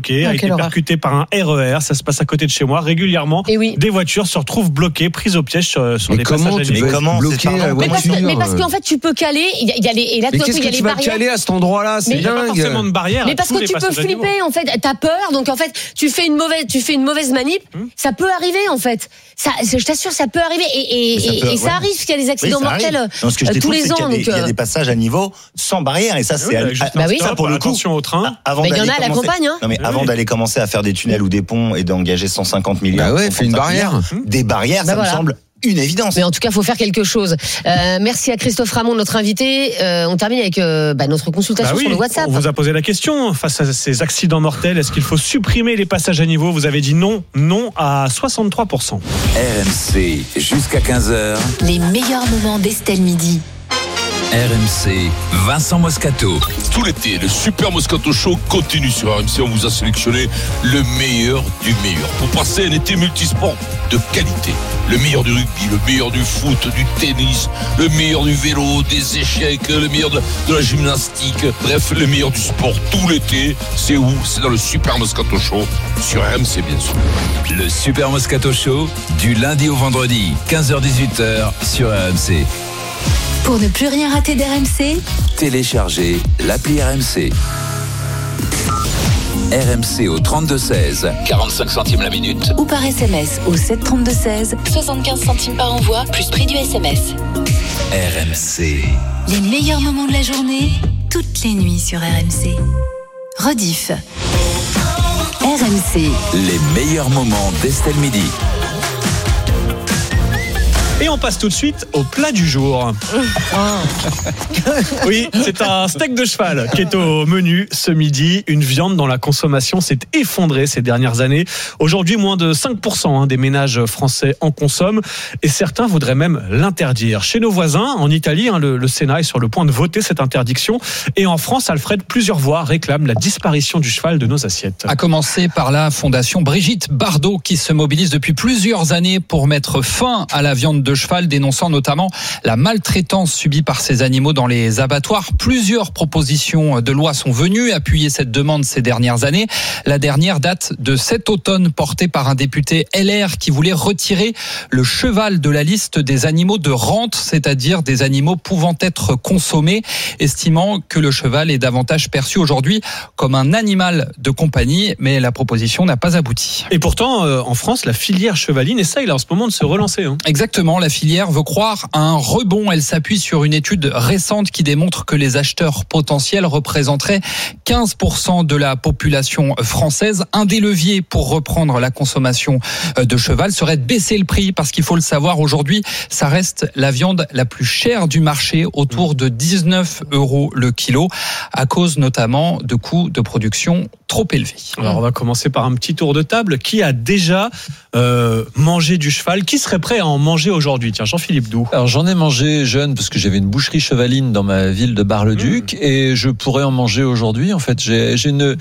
été percuté par un RER. Ça se passe à côté de chez moi régulièrement. Des voitures se retrouvent bloquées, prises au piège sur les passages à niveau. Mais parce qu'en fait, tu peux caler. Il y a les, et là, mais qu'est-ce que tu vas caler à cet endroit-là? C'est dingue. Il n'y a pas forcément de barrière. Mais parce que tu peux flipper, en fait. T'as peur, donc en fait, tu fais une mauvaise manip. Ça peut arriver, en fait. Ça, je t'assure, ça peut arriver. Et ça arrive, parce qu'il y a des accidents mortels tous les ans. Il y a des passages à niveau sans barrière, et ça, c'est ça pour le coup. Attention au train. Il y en a à la campagne. Non, mais avant d'aller commencer à faire des tunnels ou des ponts et d'engager 150 millions. Fais une barrière. Des barrières, ça me semble une évidence. Mais en tout cas, il faut faire quelque chose. Merci à Christophe Ramon, notre invité. On termine avec notre consultation sur le WhatsApp. On vous a posé la question, face à ces accidents mortels, est-ce qu'il faut supprimer les passages à niveau? Vous avez dit non à 63%. RMC, jusqu'à 15h. Les meilleurs moments d'Estelle Midi. RMC, Vincent Moscato. Tout l'été, le Super Moscato Show continue sur RMC. On vous a sélectionné le meilleur du meilleur pour passer un été multisport de qualité. Le meilleur du rugby, le meilleur du foot, du tennis, le meilleur du vélo, des échecs, le meilleur de la gymnastique. Bref, le meilleur du sport tout l'été. C'est où? C'est dans le Super Moscato Show sur RMC, bien sûr. Le Super Moscato Show, du lundi au vendredi, 15h-18h sur RMC. Pour ne plus rien rater d'RMC, téléchargez l'appli RMC. RMC au 32-16, 45 centimes la minute. Ou par SMS au 732-16, 75 centimes par envoi, plus prix du SMS. RMC. Les meilleurs moments de la journée, toutes les nuits sur RMC. Rediff. RMC. Les meilleurs moments d'Estelle Midi. Et on passe tout de suite au plat du jour. Oui, c'est un steak de cheval qui est au menu ce midi. Une viande dont la consommation s'est effondrée ces dernières années. Aujourd'hui, moins de 5% des ménages français en consomment. Et certains voudraient même l'interdire. Chez nos voisins, en Italie, le Sénat est sur le point de voter cette interdiction. Et en France, Alfred, plusieurs voix réclament la disparition du cheval de nos assiettes. À commencer par la fondation Brigitte Bardot qui se mobilise depuis plusieurs années pour mettre fin à la viande de cheval, dénonçant notamment la maltraitance subie par ces animaux dans les abattoirs. Plusieurs propositions de loi sont venues appuyer cette demande ces dernières années. La dernière date de cet automne, portée par un député LR qui voulait retirer le cheval de la liste des animaux de rente, c'est-à-dire des animaux pouvant être consommés, estimant que le cheval est davantage perçu aujourd'hui comme un animal de compagnie, mais la proposition n'a pas abouti. Et pourtant, en France, la filière chevaline essaye là en ce moment de se relancer. Exactement, la filière veut croire à un rebond. Elle s'appuie sur une étude récente qui démontre que les acheteurs potentiels représenteraient 15% de la population française. Un des leviers pour reprendre la consommation de cheval serait de baisser le prix, parce qu'il faut le savoir, aujourd'hui, ça reste la viande la plus chère du marché, autour de 19 € le kilo, à cause notamment de coûts de production trop élevés. Alors on va commencer par un petit tour de table. Qui a déjà mangé du cheval? Qui serait prêt à en manger aujourd'hui? Tiens, Jean-Philippe Doux. Alors j'en ai mangé jeune parce que j'avais une boucherie chevaline dans ma ville de Bar-le-Duc et je pourrais en manger aujourd'hui. En fait, j'ai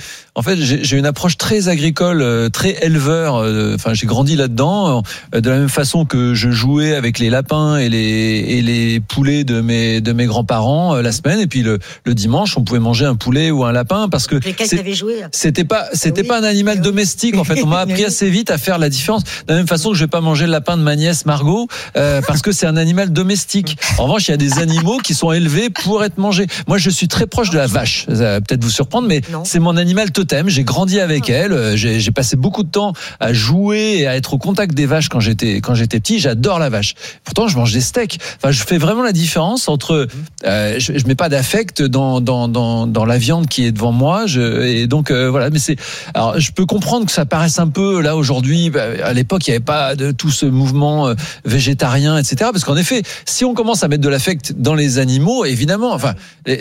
une approche très agricole, très éleveur. Enfin, j'ai grandi là-dedans, de la même façon que je jouais avec les lapins et les poulets de mes grands-parents la semaine, et puis le dimanche, on pouvait manger un poulet ou un lapin parce que c'était pas un animal domestique. En fait, on m'a appris assez vite à faire la différence. De la même façon que je vais pas manger le lapin de ma nièce Margot parce que c'est un animal domestique. En revanche, il y a des animaux qui sont élevés pour être mangés. Moi, je suis très proche de la vache. Ça va peut-être vous surprendre, mais c'est mon animal totem. J'ai grandi avec elle. J'ai passé beaucoup de temps à jouer et à être au contact des vaches quand j'étais petit. J'adore la vache. Pourtant, je mange des steaks. Enfin, je fais vraiment la différence entre. Je mets pas d'affect dans la viande qui est devant moi. Et donc voilà. Mais alors, je peux comprendre que ça paraisse un peu là aujourd'hui. À l'époque, il y avait pas de tout ce mouvement végétarien, etc. Parce qu'en effet, si on commence à mettre de l'affect dans les animaux, évidemment, enfin,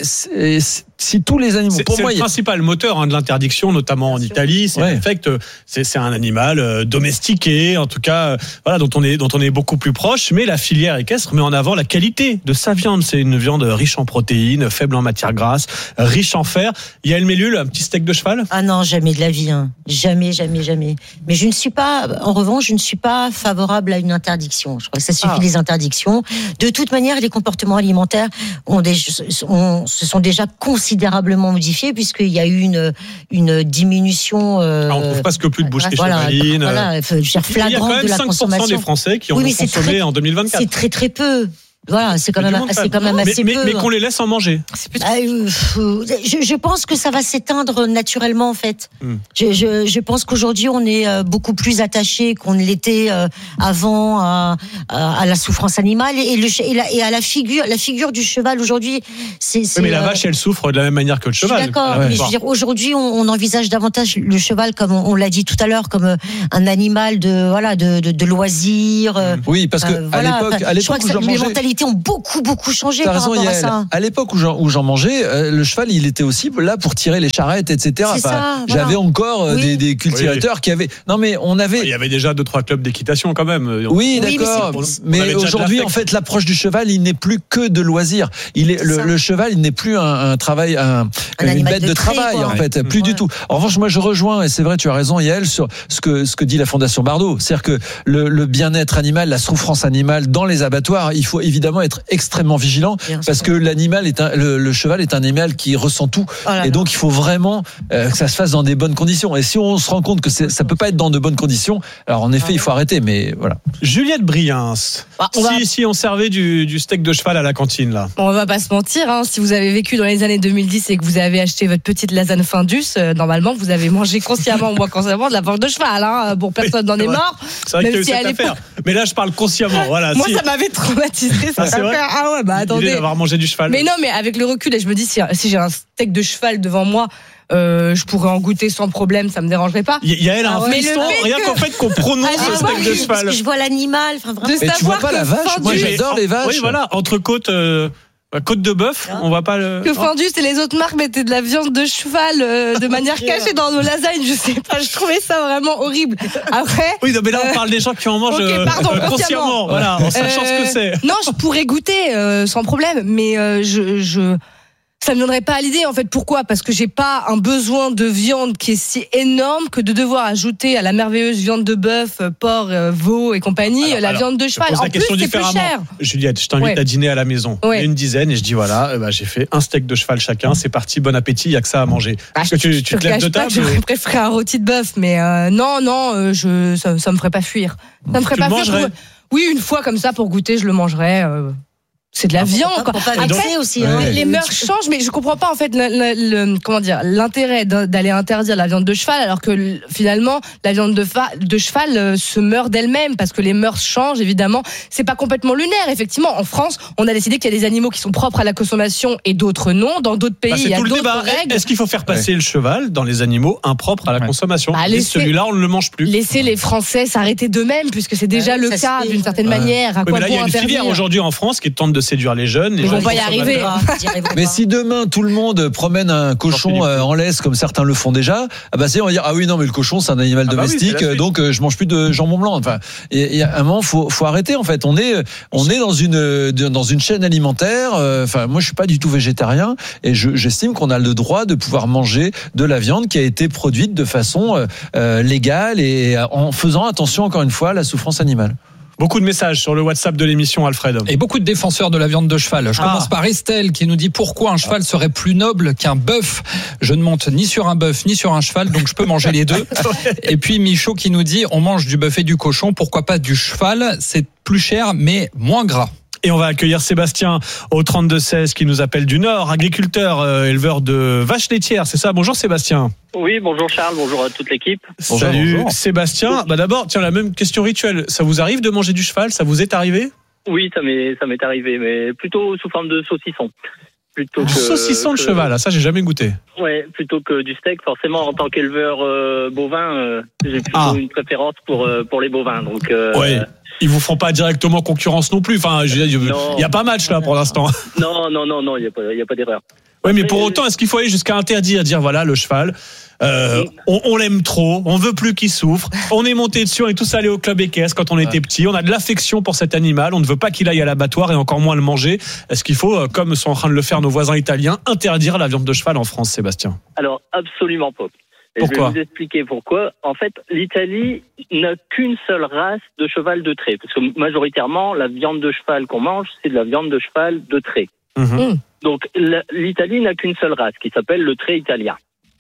si tous les animaux, pour moi, c'est le principal moteur de l'interdiction, notamment en Italie. C'est l'affect. C'est un animal domestiqué, en tout cas, voilà, dont on est beaucoup plus proche. Mais la filière équestre met en avant la qualité de sa viande. C'est une viande riche en protéines, faible en matières grasses, riche en fer. Yael Mellul, un petit steak de cheval? Ah non, jamais de la vie, Jamais. Mais en revanche, je ne suis pas favorable à une interdiction. Je crois que ça suffit les interdictions. De toute manière, les comportements alimentaires se sont déjà considérés considérablement modifié puisqu'il y a eu une diminution. On trouve presque plus de boucheries chevalines. Voilà, je veux dire, flagrante de la consommation. Il y a quand même 5% des Français qui en ont consommé en 2024. C'est très très peu. Voilà, c'est quand même assez peu. Mais qu'on les laisse en manger. Je pense que ça va s'éteindre naturellement en fait. Je pense qu'aujourd'hui on est beaucoup plus attaché qu'on ne l'était avant à la souffrance animale et à la figure du cheval aujourd'hui. Mais la vache elle souffre de la même manière que le cheval. Je suis d'accord, mais je veux dire aujourd'hui on envisage davantage le cheval comme on l'a dit tout à l'heure comme un animal de loisir. Oui, parce que à l'époque où j'en mangeais, ont beaucoup changé par rapport à ça. À l'époque où j'en mangeais, le cheval, il était aussi là pour tirer les charrettes, etc. J'avais encore des cultivateurs qui avaient. Non, mais on avait. Il y avait déjà 2-3 clubs d'équitation quand même. Oui, d'accord. Mais aujourd'hui, en fait, l'approche du cheval, il n'est plus que de loisir. Le cheval, il n'est plus un travail, une bête de travail, en fait, plus du tout. En revanche, moi, je rejoins, et c'est vrai, tu as raison, Yael, sur ce que dit la Fondation Bardot. C'est-à-dire que le bien-être animal, la souffrance animale dans les abattoirs, il faut évidemment être extrêmement vigilant parce que le cheval est un animal qui ressent tout et donc il faut vraiment que ça se fasse dans des bonnes conditions. Et si on se rend compte que ça peut pas être dans de bonnes conditions, alors en effet il faut arrêter. Mais voilà. Juliette Briens, si on servait du steak de cheval à la cantine là. On va pas se mentir, si vous avez vécu dans les années 2010 et que vous avez acheté votre petite lasagne Findus, normalement vous avez mangé consciemment ou inconsciemment de la viande de cheval. Bon, personne n'en est mort. C'est vrai qu'il y a eu cette affaire. Mais là je parle consciemment. Voilà. Moi ça m'avait traumatisé. C'est vrai. Ah ouais, attendez. L'idée d'avoir mangé du cheval. Mais non, mais avec le recul, je me dis si j'ai un steak de cheval devant moi, je pourrais en goûter sans problème, ça me dérangerait pas. Il y a un frisson, rien qu'en fait qu'on prononce le steak de cheval. Parce que je vois l'animal, vraiment. Mais tu vois pas la vache? Moi j'adore les vaches. Oui, voilà, entrecôte. Côte de bœuf, on va pas le. Que Findus et les autres marques mettaient de la viande de cheval de manière cachée dans nos lasagnes, je sais pas, je trouvais ça vraiment horrible. Après. Oui, mais là on parle des gens qui en mangent consciemment, voilà, en sachant ce que c'est. Non, je pourrais goûter sans problème, mais ça me viendrait pas à l'idée en fait. Pourquoi ? Parce que j'ai pas un besoin de viande qui est si énorme que de devoir ajouter à la merveilleuse viande de bœuf, porc, veau et compagnie la viande de cheval. En plus, c'est plus cher. Juliette, je t'invite à dîner à la maison. Il y a une dizaine et je dis voilà, j'ai fait un steak de cheval chacun. C'est parti, bon appétit. Il y a que ça à manger. Parce que tu te lèves de table. J'aurais préféré un rôti de bœuf, mais non, ça me ferait pas fuir. Ça me ferait pas fuir. Oui, une fois comme ça pour goûter, je le mangerais. C'est de la viande, quoi. Après aussi, les mœurs changent, mais je comprends pas en fait l'intérêt d'aller interdire la viande de cheval, alors que finalement la viande de cheval se meurt d'elle-même parce que les mœurs changent. Évidemment, c'est pas complètement lunaire. Effectivement, en France, on a décidé qu'il y a des animaux qui sont propres à la consommation et d'autres non. Dans d'autres pays, il y a d'autres règles. Est-ce qu'il faut faire passer le cheval dans les animaux impropres à la consommation et celui-là, on ne le mange plus. Laisser les Français s'arrêter d'eux-mêmes, puisque c'est déjà le cas d'une certaine manière. À quoi là, il y a une filière aujourd'hui en France qui tente de séduire les jeunes. Ils vont pas y arriver. Mais si demain tout le monde promène un cochon en laisse comme certains le font déjà, on va dire oui non mais le cochon c'est un animal domestique donc je mange plus de jambon blanc. Enfin, il y a un moment faut arrêter en fait. On est dans une chaîne alimentaire. Enfin moi je suis pas du tout végétarien et j'estime qu'on a le droit de pouvoir manger de la viande qui a été produite de façon légale et en faisant attention encore une fois à la souffrance animale. Beaucoup de messages sur le WhatsApp de l'émission, Alfred. Et beaucoup de défenseurs de la viande de cheval. Je commence par Estelle qui nous dit pourquoi un cheval serait plus noble qu'un bœuf. Je ne monte ni sur un bœuf ni sur un cheval, donc je peux manger les deux. Et puis Michaud qui nous dit on mange du bœuf et du cochon, pourquoi pas du cheval ? C'est plus cher mais moins gras. Et on va accueillir Sébastien au 32-16 qui nous appelle du Nord, agriculteur, éleveur de vaches laitières. C'est ça ? Bonjour Sébastien. Oui, bonjour Charles, bonjour à toute l'équipe. Salut bonjour. Sébastien. D'abord, tiens, la même question rituelle. Ça vous arrive de manger du cheval ? Ça vous est arrivé ? Oui, ça m'est arrivé, mais plutôt sous forme de saucisson. Saucisson de cheval, ça j'ai jamais goûté. Ouais, plutôt que du steak. Forcément, en tant qu'éleveur bovin, j'ai plutôt une préférence pour les bovins. Donc. Ouais. Ils vous font pas directement concurrence non plus. Enfin, il y a pas match là pour l'instant. Non, il y a pas d'erreur. Oui, mais pour autant, est-ce qu'il faut aller jusqu'à interdire, dire voilà le cheval, on l'aime trop, on veut plus qu'il souffre, on est monté dessus, on est tous allés au club équestre quand on était petit, on a de l'affection pour cet animal, on ne veut pas qu'il aille à l'abattoir et encore moins le manger. Est-ce qu'il faut, comme sont en train de le faire nos voisins italiens, interdire la viande de cheval en France, Sébastien ? Alors absolument pas. Et pourquoi ? je vais vous expliquer pourquoi. En fait, l'Italie n'a qu'une seule race de cheval de trait. Parce que majoritairement, la viande de cheval qu'on mange, c'est de la viande de cheval de trait. Donc l'Italie n'a qu'une seule race qui s'appelle le trait italien.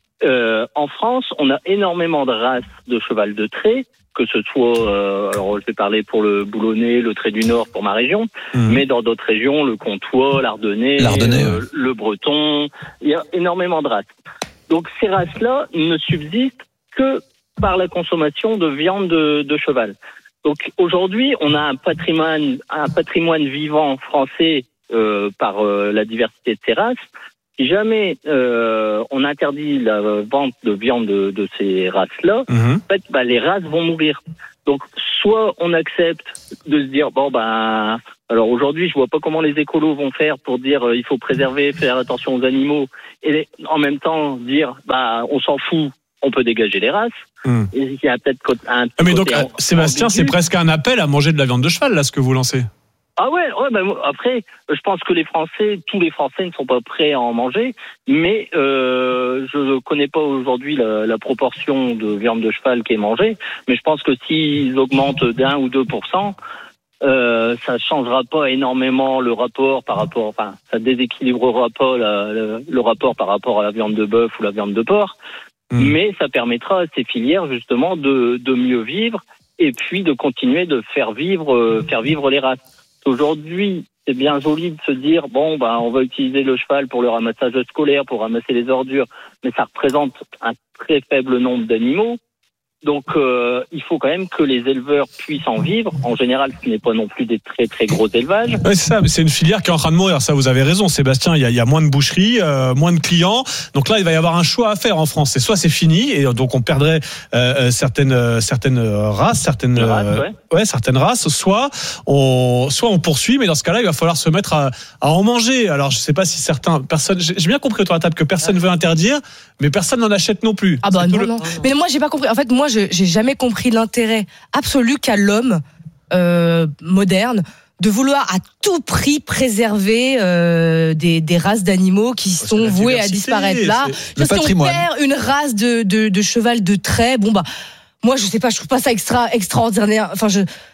En France, on a énormément de races de cheval de trait, que ce soit, alors je vais parler pour le Boulonnais, le trait du Nord pour ma région, mais dans d'autres régions, le Comtois, l'Ardennais, le Breton, il y a énormément de races. Donc ces races-là ne subsistent que par la consommation de viande de cheval. Donc aujourd'hui, on a un patrimoine vivant français par la diversité de ces races. Si jamais on interdit la vente de viande de ces races-là, en fait, les races vont mourir. Donc, soit on accepte de se dire alors aujourd'hui, je vois pas comment les écolos vont faire pour dire il faut préserver, faire attention aux animaux, et en même temps dire on s'en fout, on peut dégager les races. Il y a peut-être un. Mais donc, Sébastien, c'est presque un appel à manger de la viande de cheval là, ce que vous lancez. Ah ouais, après, je pense que tous les Français ne sont pas prêts à en manger, mais je ne connais pas aujourd'hui la proportion de viande de cheval qui est mangée, mais je pense que s'ils augmentent d'1 ou 2%, ça changera pas énormément le rapport ça déséquilibrera pas le rapport par rapport à la viande de bœuf ou la viande de porc, mais ça permettra à ces filières justement de mieux vivre et puis de continuer de faire vivre les races. Aujourd'hui, c'est bien joli de se dire on va utiliser le cheval pour le ramassage scolaire, pour ramasser les ordures, mais ça représente un très faible nombre d'animaux. Donc, il faut quand même que les éleveurs puissent en vivre. En général, ce n'est pas non plus des très très gros élevages. Oui, c'est ça. C'est une filière qui est en train de mourir. Ça, vous avez raison, Sébastien. Il y a moins de boucheries, moins de clients. Donc là, il va y avoir un choix à faire en France. C'est soit c'est fini, et donc on perdrait certaines races, certaines races. Soit on poursuit, mais dans ce cas-là, il va falloir se mettre à en manger. Alors, je sais pas si personne. J'ai bien compris autour de la table que personne veut interdire, mais personne n'en achète non plus. Ah non. Mais moi, j'ai pas compris. En fait, moi, j'ai jamais compris l'intérêt absolu qu'a l'homme moderne de vouloir à tout prix préserver des races d'animaux qui sont vouées à disparaître. Là, si on perd une race de cheval de trait, moi je sais pas, je trouve pas ça extraordinaire. Enfin,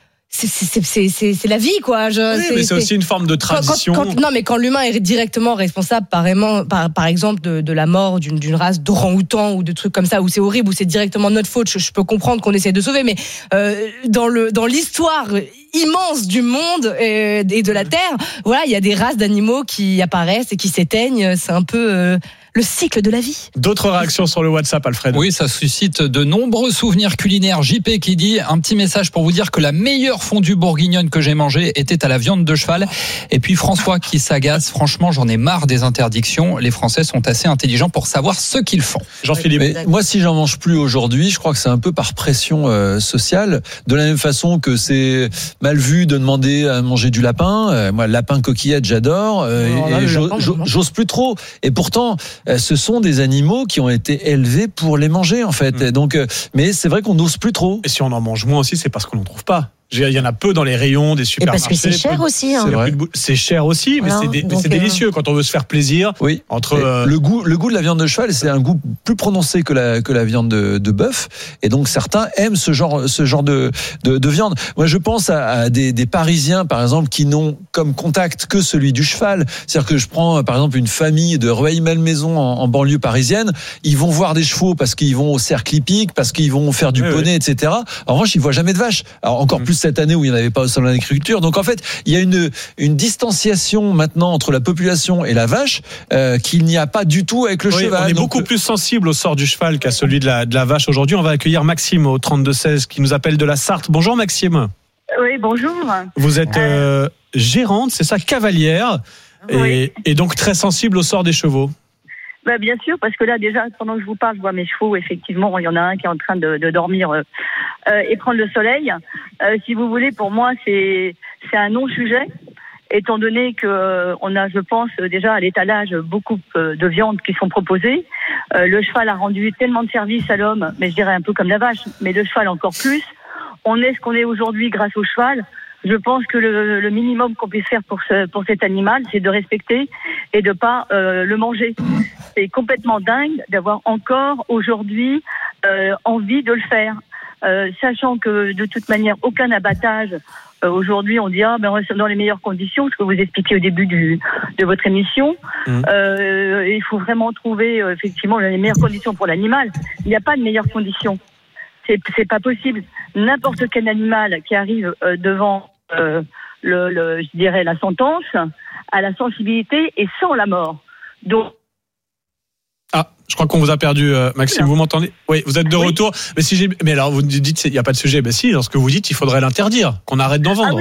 c'est la vie, quoi. Mais c'est aussi une forme de tradition. Quand l'humain est directement responsable, par exemple, de la mort d'une race d'orang-outan ou de trucs comme ça, où c'est horrible, où c'est directement notre faute, je peux comprendre qu'on essaie de sauver, mais dans l'histoire immense du monde et de la Terre, voilà, il y a des races d'animaux qui apparaissent et qui s'éteignent. C'est un peu le cycle de la vie. D'autres réactions sur le WhatsApp, Alfred? Oui, ça suscite de nombreux souvenirs culinaires. JP qui dit un petit message pour vous dire que la meilleure fondue bourguignonne que j'ai mangée était à la viande de cheval. Et puis François qui s'agace, franchement, j'en ai marre des interdictions. Les Français sont assez intelligents pour savoir ce qu'ils font. Jean-Philippe. Moi, si j'en mange plus aujourd'hui, je crois que c'est un peu par pression sociale. De la même façon que c'est mal vu de demander à manger du lapin. Moi, le lapin coquillette, j'adore. J'ose plus trop. Et pourtant, ce sont des animaux qui ont été élevés pour les manger, en fait. Donc, mais c'est vrai qu'on n'ose plus trop. Et si on en mange moins aussi, c'est parce qu'on n'en trouve pas. Il y en a peu dans les rayons des supermarchés. Et parce que c'est cher aussi. C'est cher aussi, mais c'est délicieux quand on veut se faire plaisir. Oui. Le goût de la viande de cheval, c'est un goût plus prononcé que la viande de bœuf. Et donc certains aiment ce genre de viande. Moi, je pense à des Parisiens, par exemple, qui n'ont comme contact que celui du cheval. C'est-à-dire que je prends, par exemple, une famille de Rueil-Malmaison en banlieue parisienne. Ils vont voir des chevaux parce qu'ils vont au cercle hippique, parce qu'ils vont faire du poney, etc. En revanche, ils voient jamais de vaches. Alors encore plus cette année où il n'y en avait pas au salon de l'agriculture. Donc en fait, il y a une distanciation maintenant entre la population et la vache qu'il n'y a pas du tout avec le cheval. On est beaucoup plus sensible au sort du cheval qu'à celui de la vache aujourd'hui. On va accueillir Maxime au 32-16 qui nous appelle de la Sarthe. Bonjour Maxime. Oui, bonjour. Vous êtes gérante, c'est ça, cavalière, et donc très sensible au sort des chevaux. Bien sûr, parce que là, déjà, pendant que je vous parle, je vois mes chevaux. Effectivement, il y en a un qui est en train de dormir et prendre le soleil. Si vous voulez, pour moi, c'est un non-sujet, étant donné que on a, je pense, déjà à l'étalage beaucoup de viandes qui sont proposées. Le cheval a rendu tellement de services à l'homme, mais je dirais un peu comme la vache, mais le cheval encore plus. On est ce qu'on est aujourd'hui grâce au cheval. Je pense que le minimum qu'on puisse faire pour cet animal, c'est de respecter et de pas le manger. C'est complètement dingue d'avoir encore aujourd'hui envie de le faire. sachant que de toute manière aucun abattage. Aujourd'hui, on dit on reste dans les meilleures conditions, ce que vous expliquez au début de votre émission. Il faut vraiment trouver effectivement les meilleures conditions pour l'animal. Il n'y a pas de meilleures conditions. C'est pas possible. N'importe quel animal qui arrive devant je dirais la sentence a la sensibilité et sans la mort. Donc je crois qu'on vous a perdu, Maxime. Vous m'entendez ? Oui, vous êtes de retour. Mais alors vous dites il n'y a pas de sujet. Ben si, dans ce que vous dites, il faudrait l'interdire, qu'on arrête d'en vendre.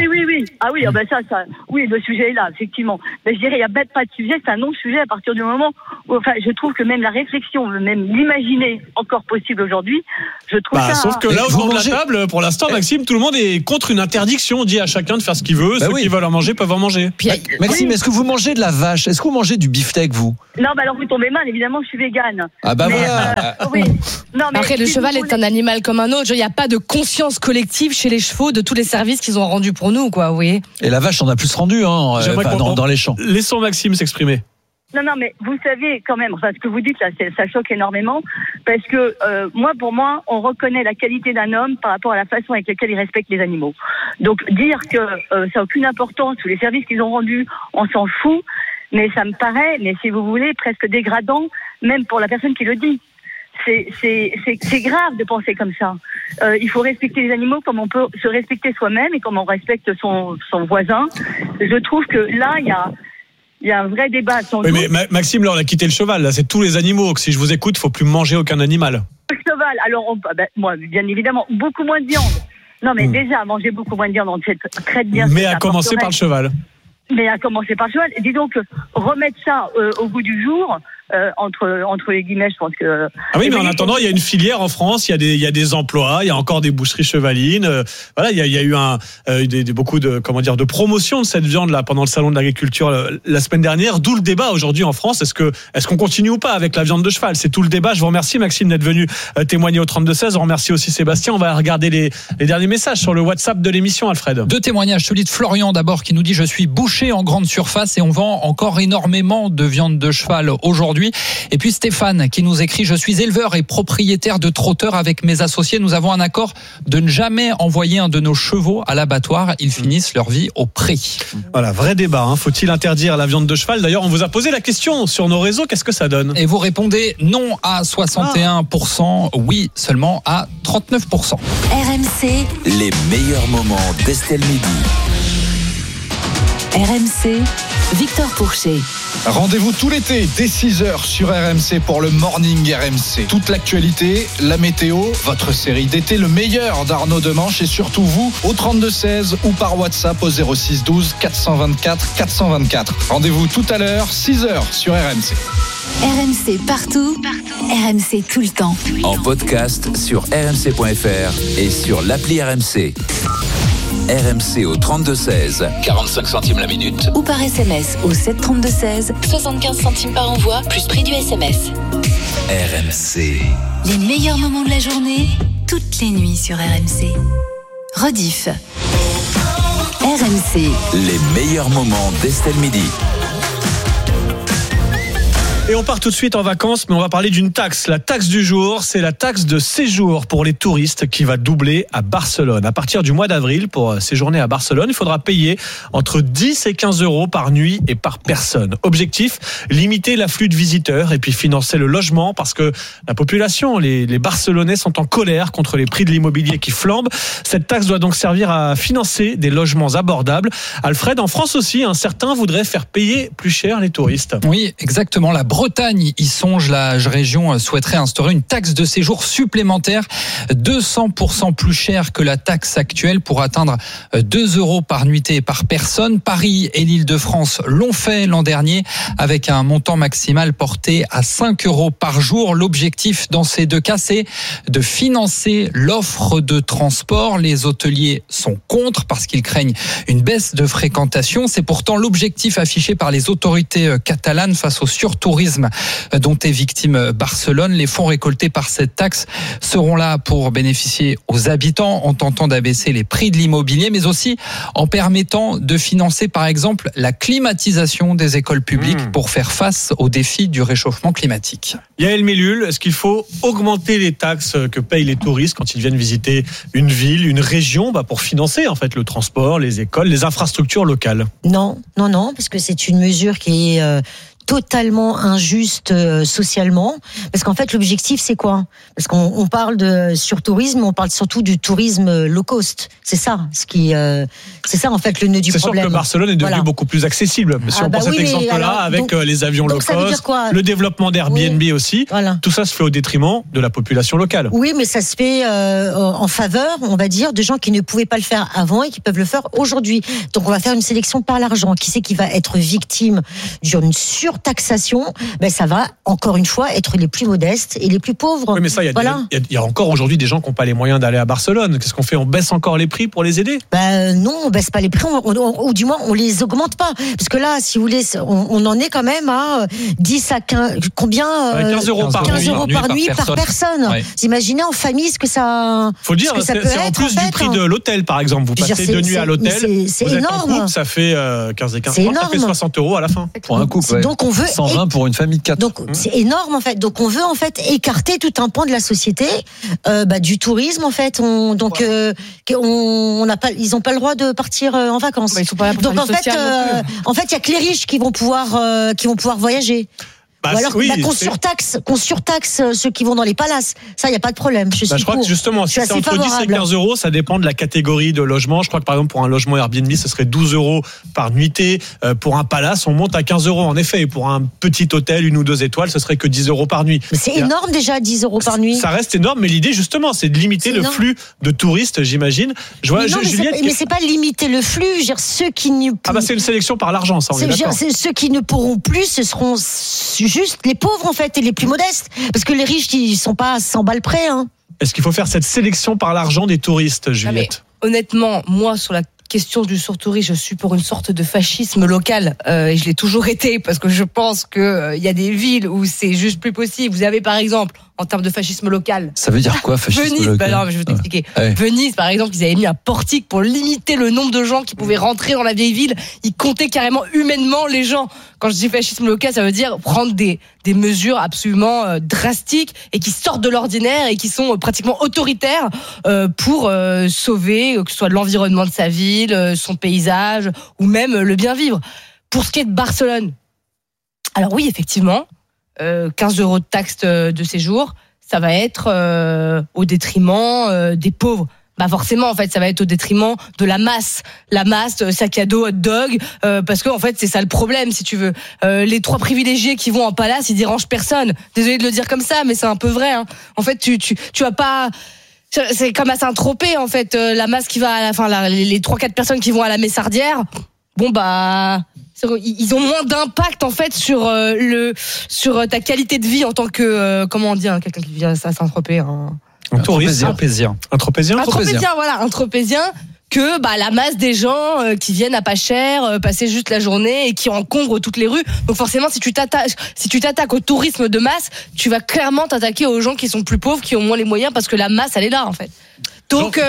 Oui, le sujet est là, effectivement. Mais je dirais il n'y a pas de sujet, c'est un non-sujet à partir du moment où, je trouve que même la réflexion, même l'imaginer encore possible aujourd'hui, je trouve ça. Sauf que là, autour de la table, pour l'instant, Maxime, tout le monde est contre une interdiction. On dit à chacun de faire ce qu'il veut. Ceux qui veulent en manger peuvent en manger. Maxime, est-ce que vous mangez de la vache ? Est-ce que vous mangez du beefsteak, vous ? Non, alors vous tombez mal. Évidemment, je suis végane. Ah bah voilà. Oui. Non, mais après, le cheval est un animal comme un autre. Il n'y a pas de conscience collective chez les chevaux de tous les services qu'ils ont rendus pour nous, quoi. Oui. Et la vache en a plus rendu, dans les champs. Laissons Maxime s'exprimer. Non, mais vous savez quand même, ce que vous dites là, ça choque énormément, parce que pour moi, on reconnaît la qualité d'un homme par rapport à la façon avec laquelle il respecte les animaux. Donc dire que ça n'a aucune importance, tous les services qu'ils ont rendus, on s'en fout. Mais ça me paraît, si vous voulez, presque dégradant, même pour la personne qui le dit. C'est grave de penser comme ça. Il faut respecter les animaux comme on peut se respecter soi-même et comme on respecte son voisin. Je trouve que là, il y a un vrai débat. Mais Maxime, là, on a quitté le cheval. Là, c'est tous les animaux. Si je vous écoute, il ne faut plus manger aucun animal. Le cheval, alors, moi, bien évidemment, beaucoup moins de viande. Non, mais déjà, manger beaucoup moins de viande, on sait très bien. Mais à commencer par le cheval. Mais à commencer par le cheval. Et dis donc, remettre ça au goût du jour, entre les guillemets, je pense que. Ah oui, mais en attendant, il y a une filière en France, il y a des emplois, il y a encore des boucheries chevalines. Voilà, il y a eu beaucoup de promotion de cette viande là pendant le salon de l'agriculture la semaine dernière. D'où le débat aujourd'hui en France. Est-ce qu'on continue ou pas avec la viande de cheval ? C'est tout le débat. Je vous remercie, Maxime, d'être venu témoigner au 32-16. On remercie aussi Sébastien. On va regarder les derniers messages sur le WhatsApp de l'émission, Alfred. 2 témoignages. Celui de Florian d'abord qui nous dit: je suis boucher en grande surface et on vend encore énormément de viande de cheval aujourd'hui. Et puis Stéphane qui nous écrit: je suis éleveur et propriétaire de trotteurs avec mes associés. Nous avons un accord de ne jamais envoyer un de nos chevaux à l'abattoir. Ils finissent leur vie au pré. Voilà, vrai débat. Faut-il interdire la viande de cheval ? D'ailleurs, on vous a posé la question sur nos réseaux. Qu'est-ce que ça donne ? Et vous répondez non à 61%, oui seulement à 39%. RMC, les meilleurs moments d'Estelle Midi. RMC, Victor Pourchet. Rendez-vous tout l'été dès 6h sur RMC pour le Morning RMC. Toute l'actualité, la météo, votre série d'été, le meilleur d'Arnaud Demanche et surtout vous au 32-16 ou par WhatsApp au 06 12 424 424. Rendez-vous tout à l'heure, 6h sur RMC. RMC partout, RMC tout le temps. En podcast sur rmc.fr et sur l'appli RMC. RMC au 32-16, 45 centimes la minute. Ou par SMS au 732-16, 75 centimes par envoi, plus prix du SMS. RMC. Les meilleurs moments de la journée, toutes les nuits sur RMC. Rediff. RMC. Les meilleurs moments d'Estelle Midi. Et on part tout de suite en vacances, mais on va parler d'une taxe. La taxe du jour, c'est la taxe de séjour pour les touristes qui va doubler à Barcelone. À partir du mois d'avril, pour séjourner à Barcelone, il faudra payer entre 10 et 15 euros par nuit et par personne. Objectif, limiter l'afflux de visiteurs et puis financer le logement parce que la population, les Barcelonais sont en colère contre les prix de l'immobilier qui flambent. Cette taxe doit donc servir à financer des logements abordables. Alfred, en France aussi, certains voudraient faire payer plus cher les touristes. Oui, exactement. La Bretagne y songe. La région souhaiterait instaurer une taxe de séjour supplémentaire 200% plus chère que la taxe actuelle pour atteindre 2 euros par nuitée et par personne. Paris et l'Île-de-France l'ont fait l'an dernier avec un montant maximal porté à 5 euros par jour. L'objectif dans ces deux cas, c'est de financer l'offre de transport. Les hôteliers sont contre parce qu'ils craignent une baisse de fréquentation. C'est pourtant l'objectif affiché par les autorités catalanes face au surtourisme tourisme dont est victime Barcelone. Les fonds récoltés par cette taxe seront là pour bénéficier aux habitants en tentant d'abaisser les prix de l'immobilier, mais aussi en permettant de financer par exemple la climatisation des écoles publiques pour faire face aux défis du réchauffement climatique. Yael Mellul, est-ce qu'il faut augmenter les taxes que payent les touristes quand ils viennent visiter une ville, une région, pour financer en fait le transport, les écoles, les infrastructures locales? Non, parce que c'est une mesure qui est totalement injuste socialement, parce qu'en fait l'objectif c'est quoi? Parce qu'on parle de surtourisme, on parle surtout du tourisme low cost. C'est ça c'est ça en fait le nœud du problème. C'est sûr que Barcelone est devenu beaucoup plus accessible. Si on prend cet exemple-là avec les avions low cost, le développement d'Airbnb aussi, tout ça se fait au détriment de la population locale. Oui, mais ça se fait en faveur, on va dire, de gens qui ne pouvaient pas le faire avant et qui peuvent le faire aujourd'hui. Donc on va faire une sélection par l'argent. Qui c'est qui va être victime d'une surtaxation? Ça va encore une fois être les plus modestes et les plus pauvres. Oui, mais ça, il y a encore aujourd'hui des gens qui n'ont pas les moyens d'aller à Barcelone. Qu'est-ce qu'on fait? On baisse encore les prix pour les aider? Non, on baisse pas les prix, ou du moins on les augmente pas. Parce que là, si vous voulez, on en est quand même à 10 à 15, combien 15 euros par nuit par personne. Ouais. Vous imaginez en famille ce que ça. Faut dire, c'est en plus du prix de l'hôtel, par exemple. Vous passez 2 nuits à l'hôtel, c'est vous êtes énorme. en couple, ça fait 15 et 15, ça fait 60 euros à la fin. Pour un couple, donc on veut 120 pour une famille de 4. Donc c'est énorme en fait. Donc on veut en fait écarter tout un pan de la société du tourisme en fait. On n'a pas, ils n'ont pas le droit de partir en vacances. Ils sont pas là pour donc en fait, il y a que les riches qui vont pouvoir voyager. Ou alors qu'on surtaxe ceux qui vont dans les palaces. Ça, il n'y a pas de problème. Je crois que justement, si c'est entre 10 et 15 euros, ça dépend de la catégorie de logement. Je crois que par exemple, pour un logement Airbnb, ce serait 12 euros par nuitée. Pour un palace, on monte à 15 euros en effet. Et pour un petit hôtel, 1 ou 2 étoiles, ce serait que 10 euros par nuit. Mais c'est énorme déjà, 10 euros par nuit. Ça reste énorme, mais l'idée justement, c'est de limiter le flux de touristes, j'imagine. Mais c'est pas limiter le flux. Je veux dire, ceux qui ne... c'est une sélection par l'argent, ça on est d'accord. Ceux qui ne pourront plus, ce seront juste les pauvres en fait et les plus modestes, parce que les riches ils sont pas à 100 balles près. Est-ce qu'il faut faire cette sélection par l'argent des touristes, Juliette? Honnêtement, moi sur la question du surtourisme, je suis pour une sorte de fascisme local et je l'ai toujours été parce que je pense que il y a des villes où c'est juste plus possible. Vous avez par exemple en termes de fascisme local. Ça veut dire quoi, fascisme Venise, local? non, je vais t'expliquer. Ouais. Venise, par exemple, ils avaient mis un portique pour limiter le nombre de gens qui pouvaient rentrer dans la vieille ville. Ils comptaient carrément humainement les gens. Quand je dis fascisme local, ça veut dire prendre des mesures absolument drastiques et qui sortent de l'ordinaire et qui sont pratiquement autoritaires pour sauver, que ce soit l'environnement de sa ville, son paysage ou même le bien vivre. Pour ce qui est de Barcelone, alors oui, effectivement, 15 euros de taxe de séjour, ça va être au détriment des pauvres. Forcément, en fait, ça va être au détriment de la masse, sac à dos, hot dog, parce que en fait, c'est ça le problème, si tu veux. Les 3 privilégiés qui vont en palace, ils dérangent personne. Désolé de le dire comme ça, mais c'est un peu vrai. En fait, tu as pas. C'est comme à Saint-Tropez, en fait, la masse qui va à la fin, les 3-4 personnes qui vont à la Messardière. Ils ont moins d'impact en fait sur ta qualité de vie en tant que comment on dit quelqu'un qui vient à Saint-Tropez. Un touriste. Un tropézien, voilà, un tropézien que la masse des gens qui viennent à pas cher passer juste la journée et qui encombrent toutes les rues. Donc forcément, si tu t'attaques au tourisme de masse, tu vas clairement t'attaquer aux gens qui sont plus pauvres, qui ont moins les moyens, parce que la masse elle est là en fait. Donc,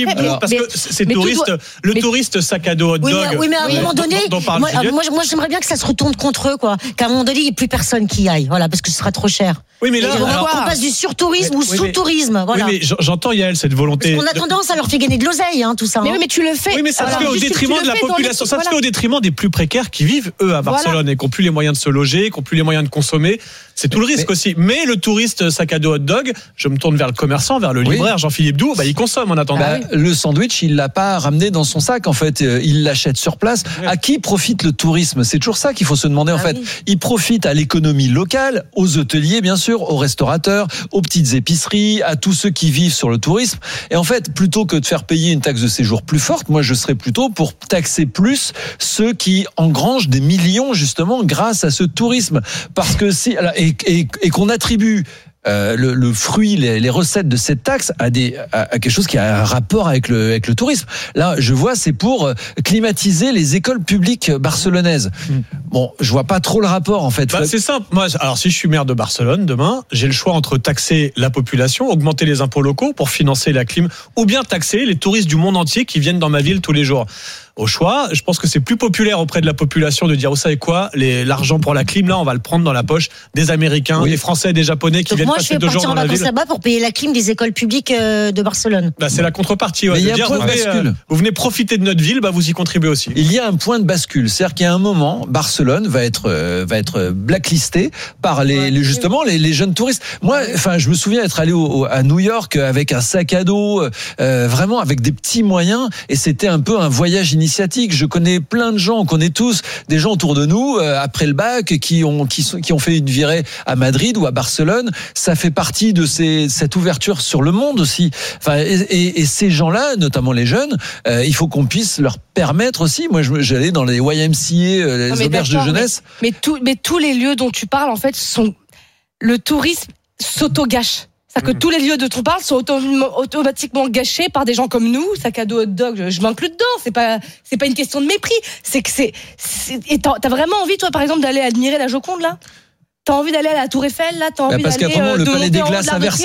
le touriste sac à dos hot dog. Oui, mais à un moment donné, moi j'aimerais bien que ça se retourne contre eux, quoi. Qu'à un moment donné, il n'y ait plus personne qui y aille, voilà, parce que ce sera trop cher. Oui, mais là, on passe du surtourisme ou sous-tourisme, voilà. Oui, mais j'entends Yael cette volonté. Parce qu'on a tendance à leur faire gagner de l'oseille, tout ça. Mais tu le fais. Oui, mais ça se fait au détriment de la population. Ça se fait au détriment des plus précaires qui vivent eux à Barcelone et qui n'ont plus les moyens de se loger, qui n'ont plus les moyens de consommer. C'est tout le risque aussi. Mais le touriste sac à dos hot dog, je me tourne vers le commerçant, vers le libraire Jean-Philippe Doux, il consomme en attendant. Le sandwich, il l'a pas ramené dans son sac en fait, il l'achète sur place. Oui. À qui profite le tourisme? C'est toujours ça qu'il faut se demander en fait. Oui. Il profite à l'économie locale, aux hôteliers bien sûr, aux restaurateurs, aux petites épiceries, à tous ceux qui vivent sur le tourisme. Et en fait, plutôt que de faire payer une taxe de séjour plus forte, moi je serais plutôt pour taxer plus ceux qui engrangent des millions justement grâce à ce tourisme, parce que et qu'on attribue le fruit, les recettes de cette taxe à quelque chose qui a un rapport avec le tourisme. Là, je vois, c'est pour climatiser les écoles publiques barcelonaises. Bon, je vois pas trop le rapport en fait. C'est simple. Moi, alors si je suis maire de Barcelone demain, j'ai le choix entre taxer la population, augmenter les impôts locaux pour financer la clim, ou bien taxer les touristes du monde entier qui viennent dans ma ville tous les jours. Au choix, je pense que c'est plus populaire auprès de la population de dire, vous savez quoi, l'argent pour la clim, là, on va le prendre dans la poche des Américains, des Français, des Japonais qui viennent passer 2 jours dans la ville. Moi, je vais partir en vacances là-bas pour payer la clim des écoles publiques de Barcelone. C'est la contrepartie. Ouais, mais il y a un point de bascule. Vous venez profiter de notre ville, vous y contribuez aussi. Il y a un point de bascule, c'est-à-dire qu'il y a un moment, Barcelone va être blacklisté par justement les jeunes touristes. Moi, je me souviens être allé à New York avec un sac à dos, vraiment avec des petits moyens, et c'était un peu un voyage initiatique. Je connais plein de gens, on connaît tous des gens autour de nous après le bac qui ont fait une virée à Madrid ou à Barcelone. Ça fait partie de cette ouverture sur le monde aussi. Et ces gens-là, notamment les jeunes, il faut qu'on puisse leur permettre aussi. Moi, j'allais dans les YMCA, les auberges de jeunesse. Mais tous les lieux dont tu parles, en fait, le tourisme s'auto-gâche. C'est-à-dire que tous les lieux dont on parle sont automatiquement gâchés par des gens comme nous. Sac à dos, hot dog, je m'inclus dedans. C'est pas une question de mépris. Et t'as vraiment envie, toi, par exemple, d'aller admirer la Joconde, là? T'as envie d'aller à la Tour Eiffel, là? T'as envie parce d'aller qu'à le Palais des Glaces à Versailles.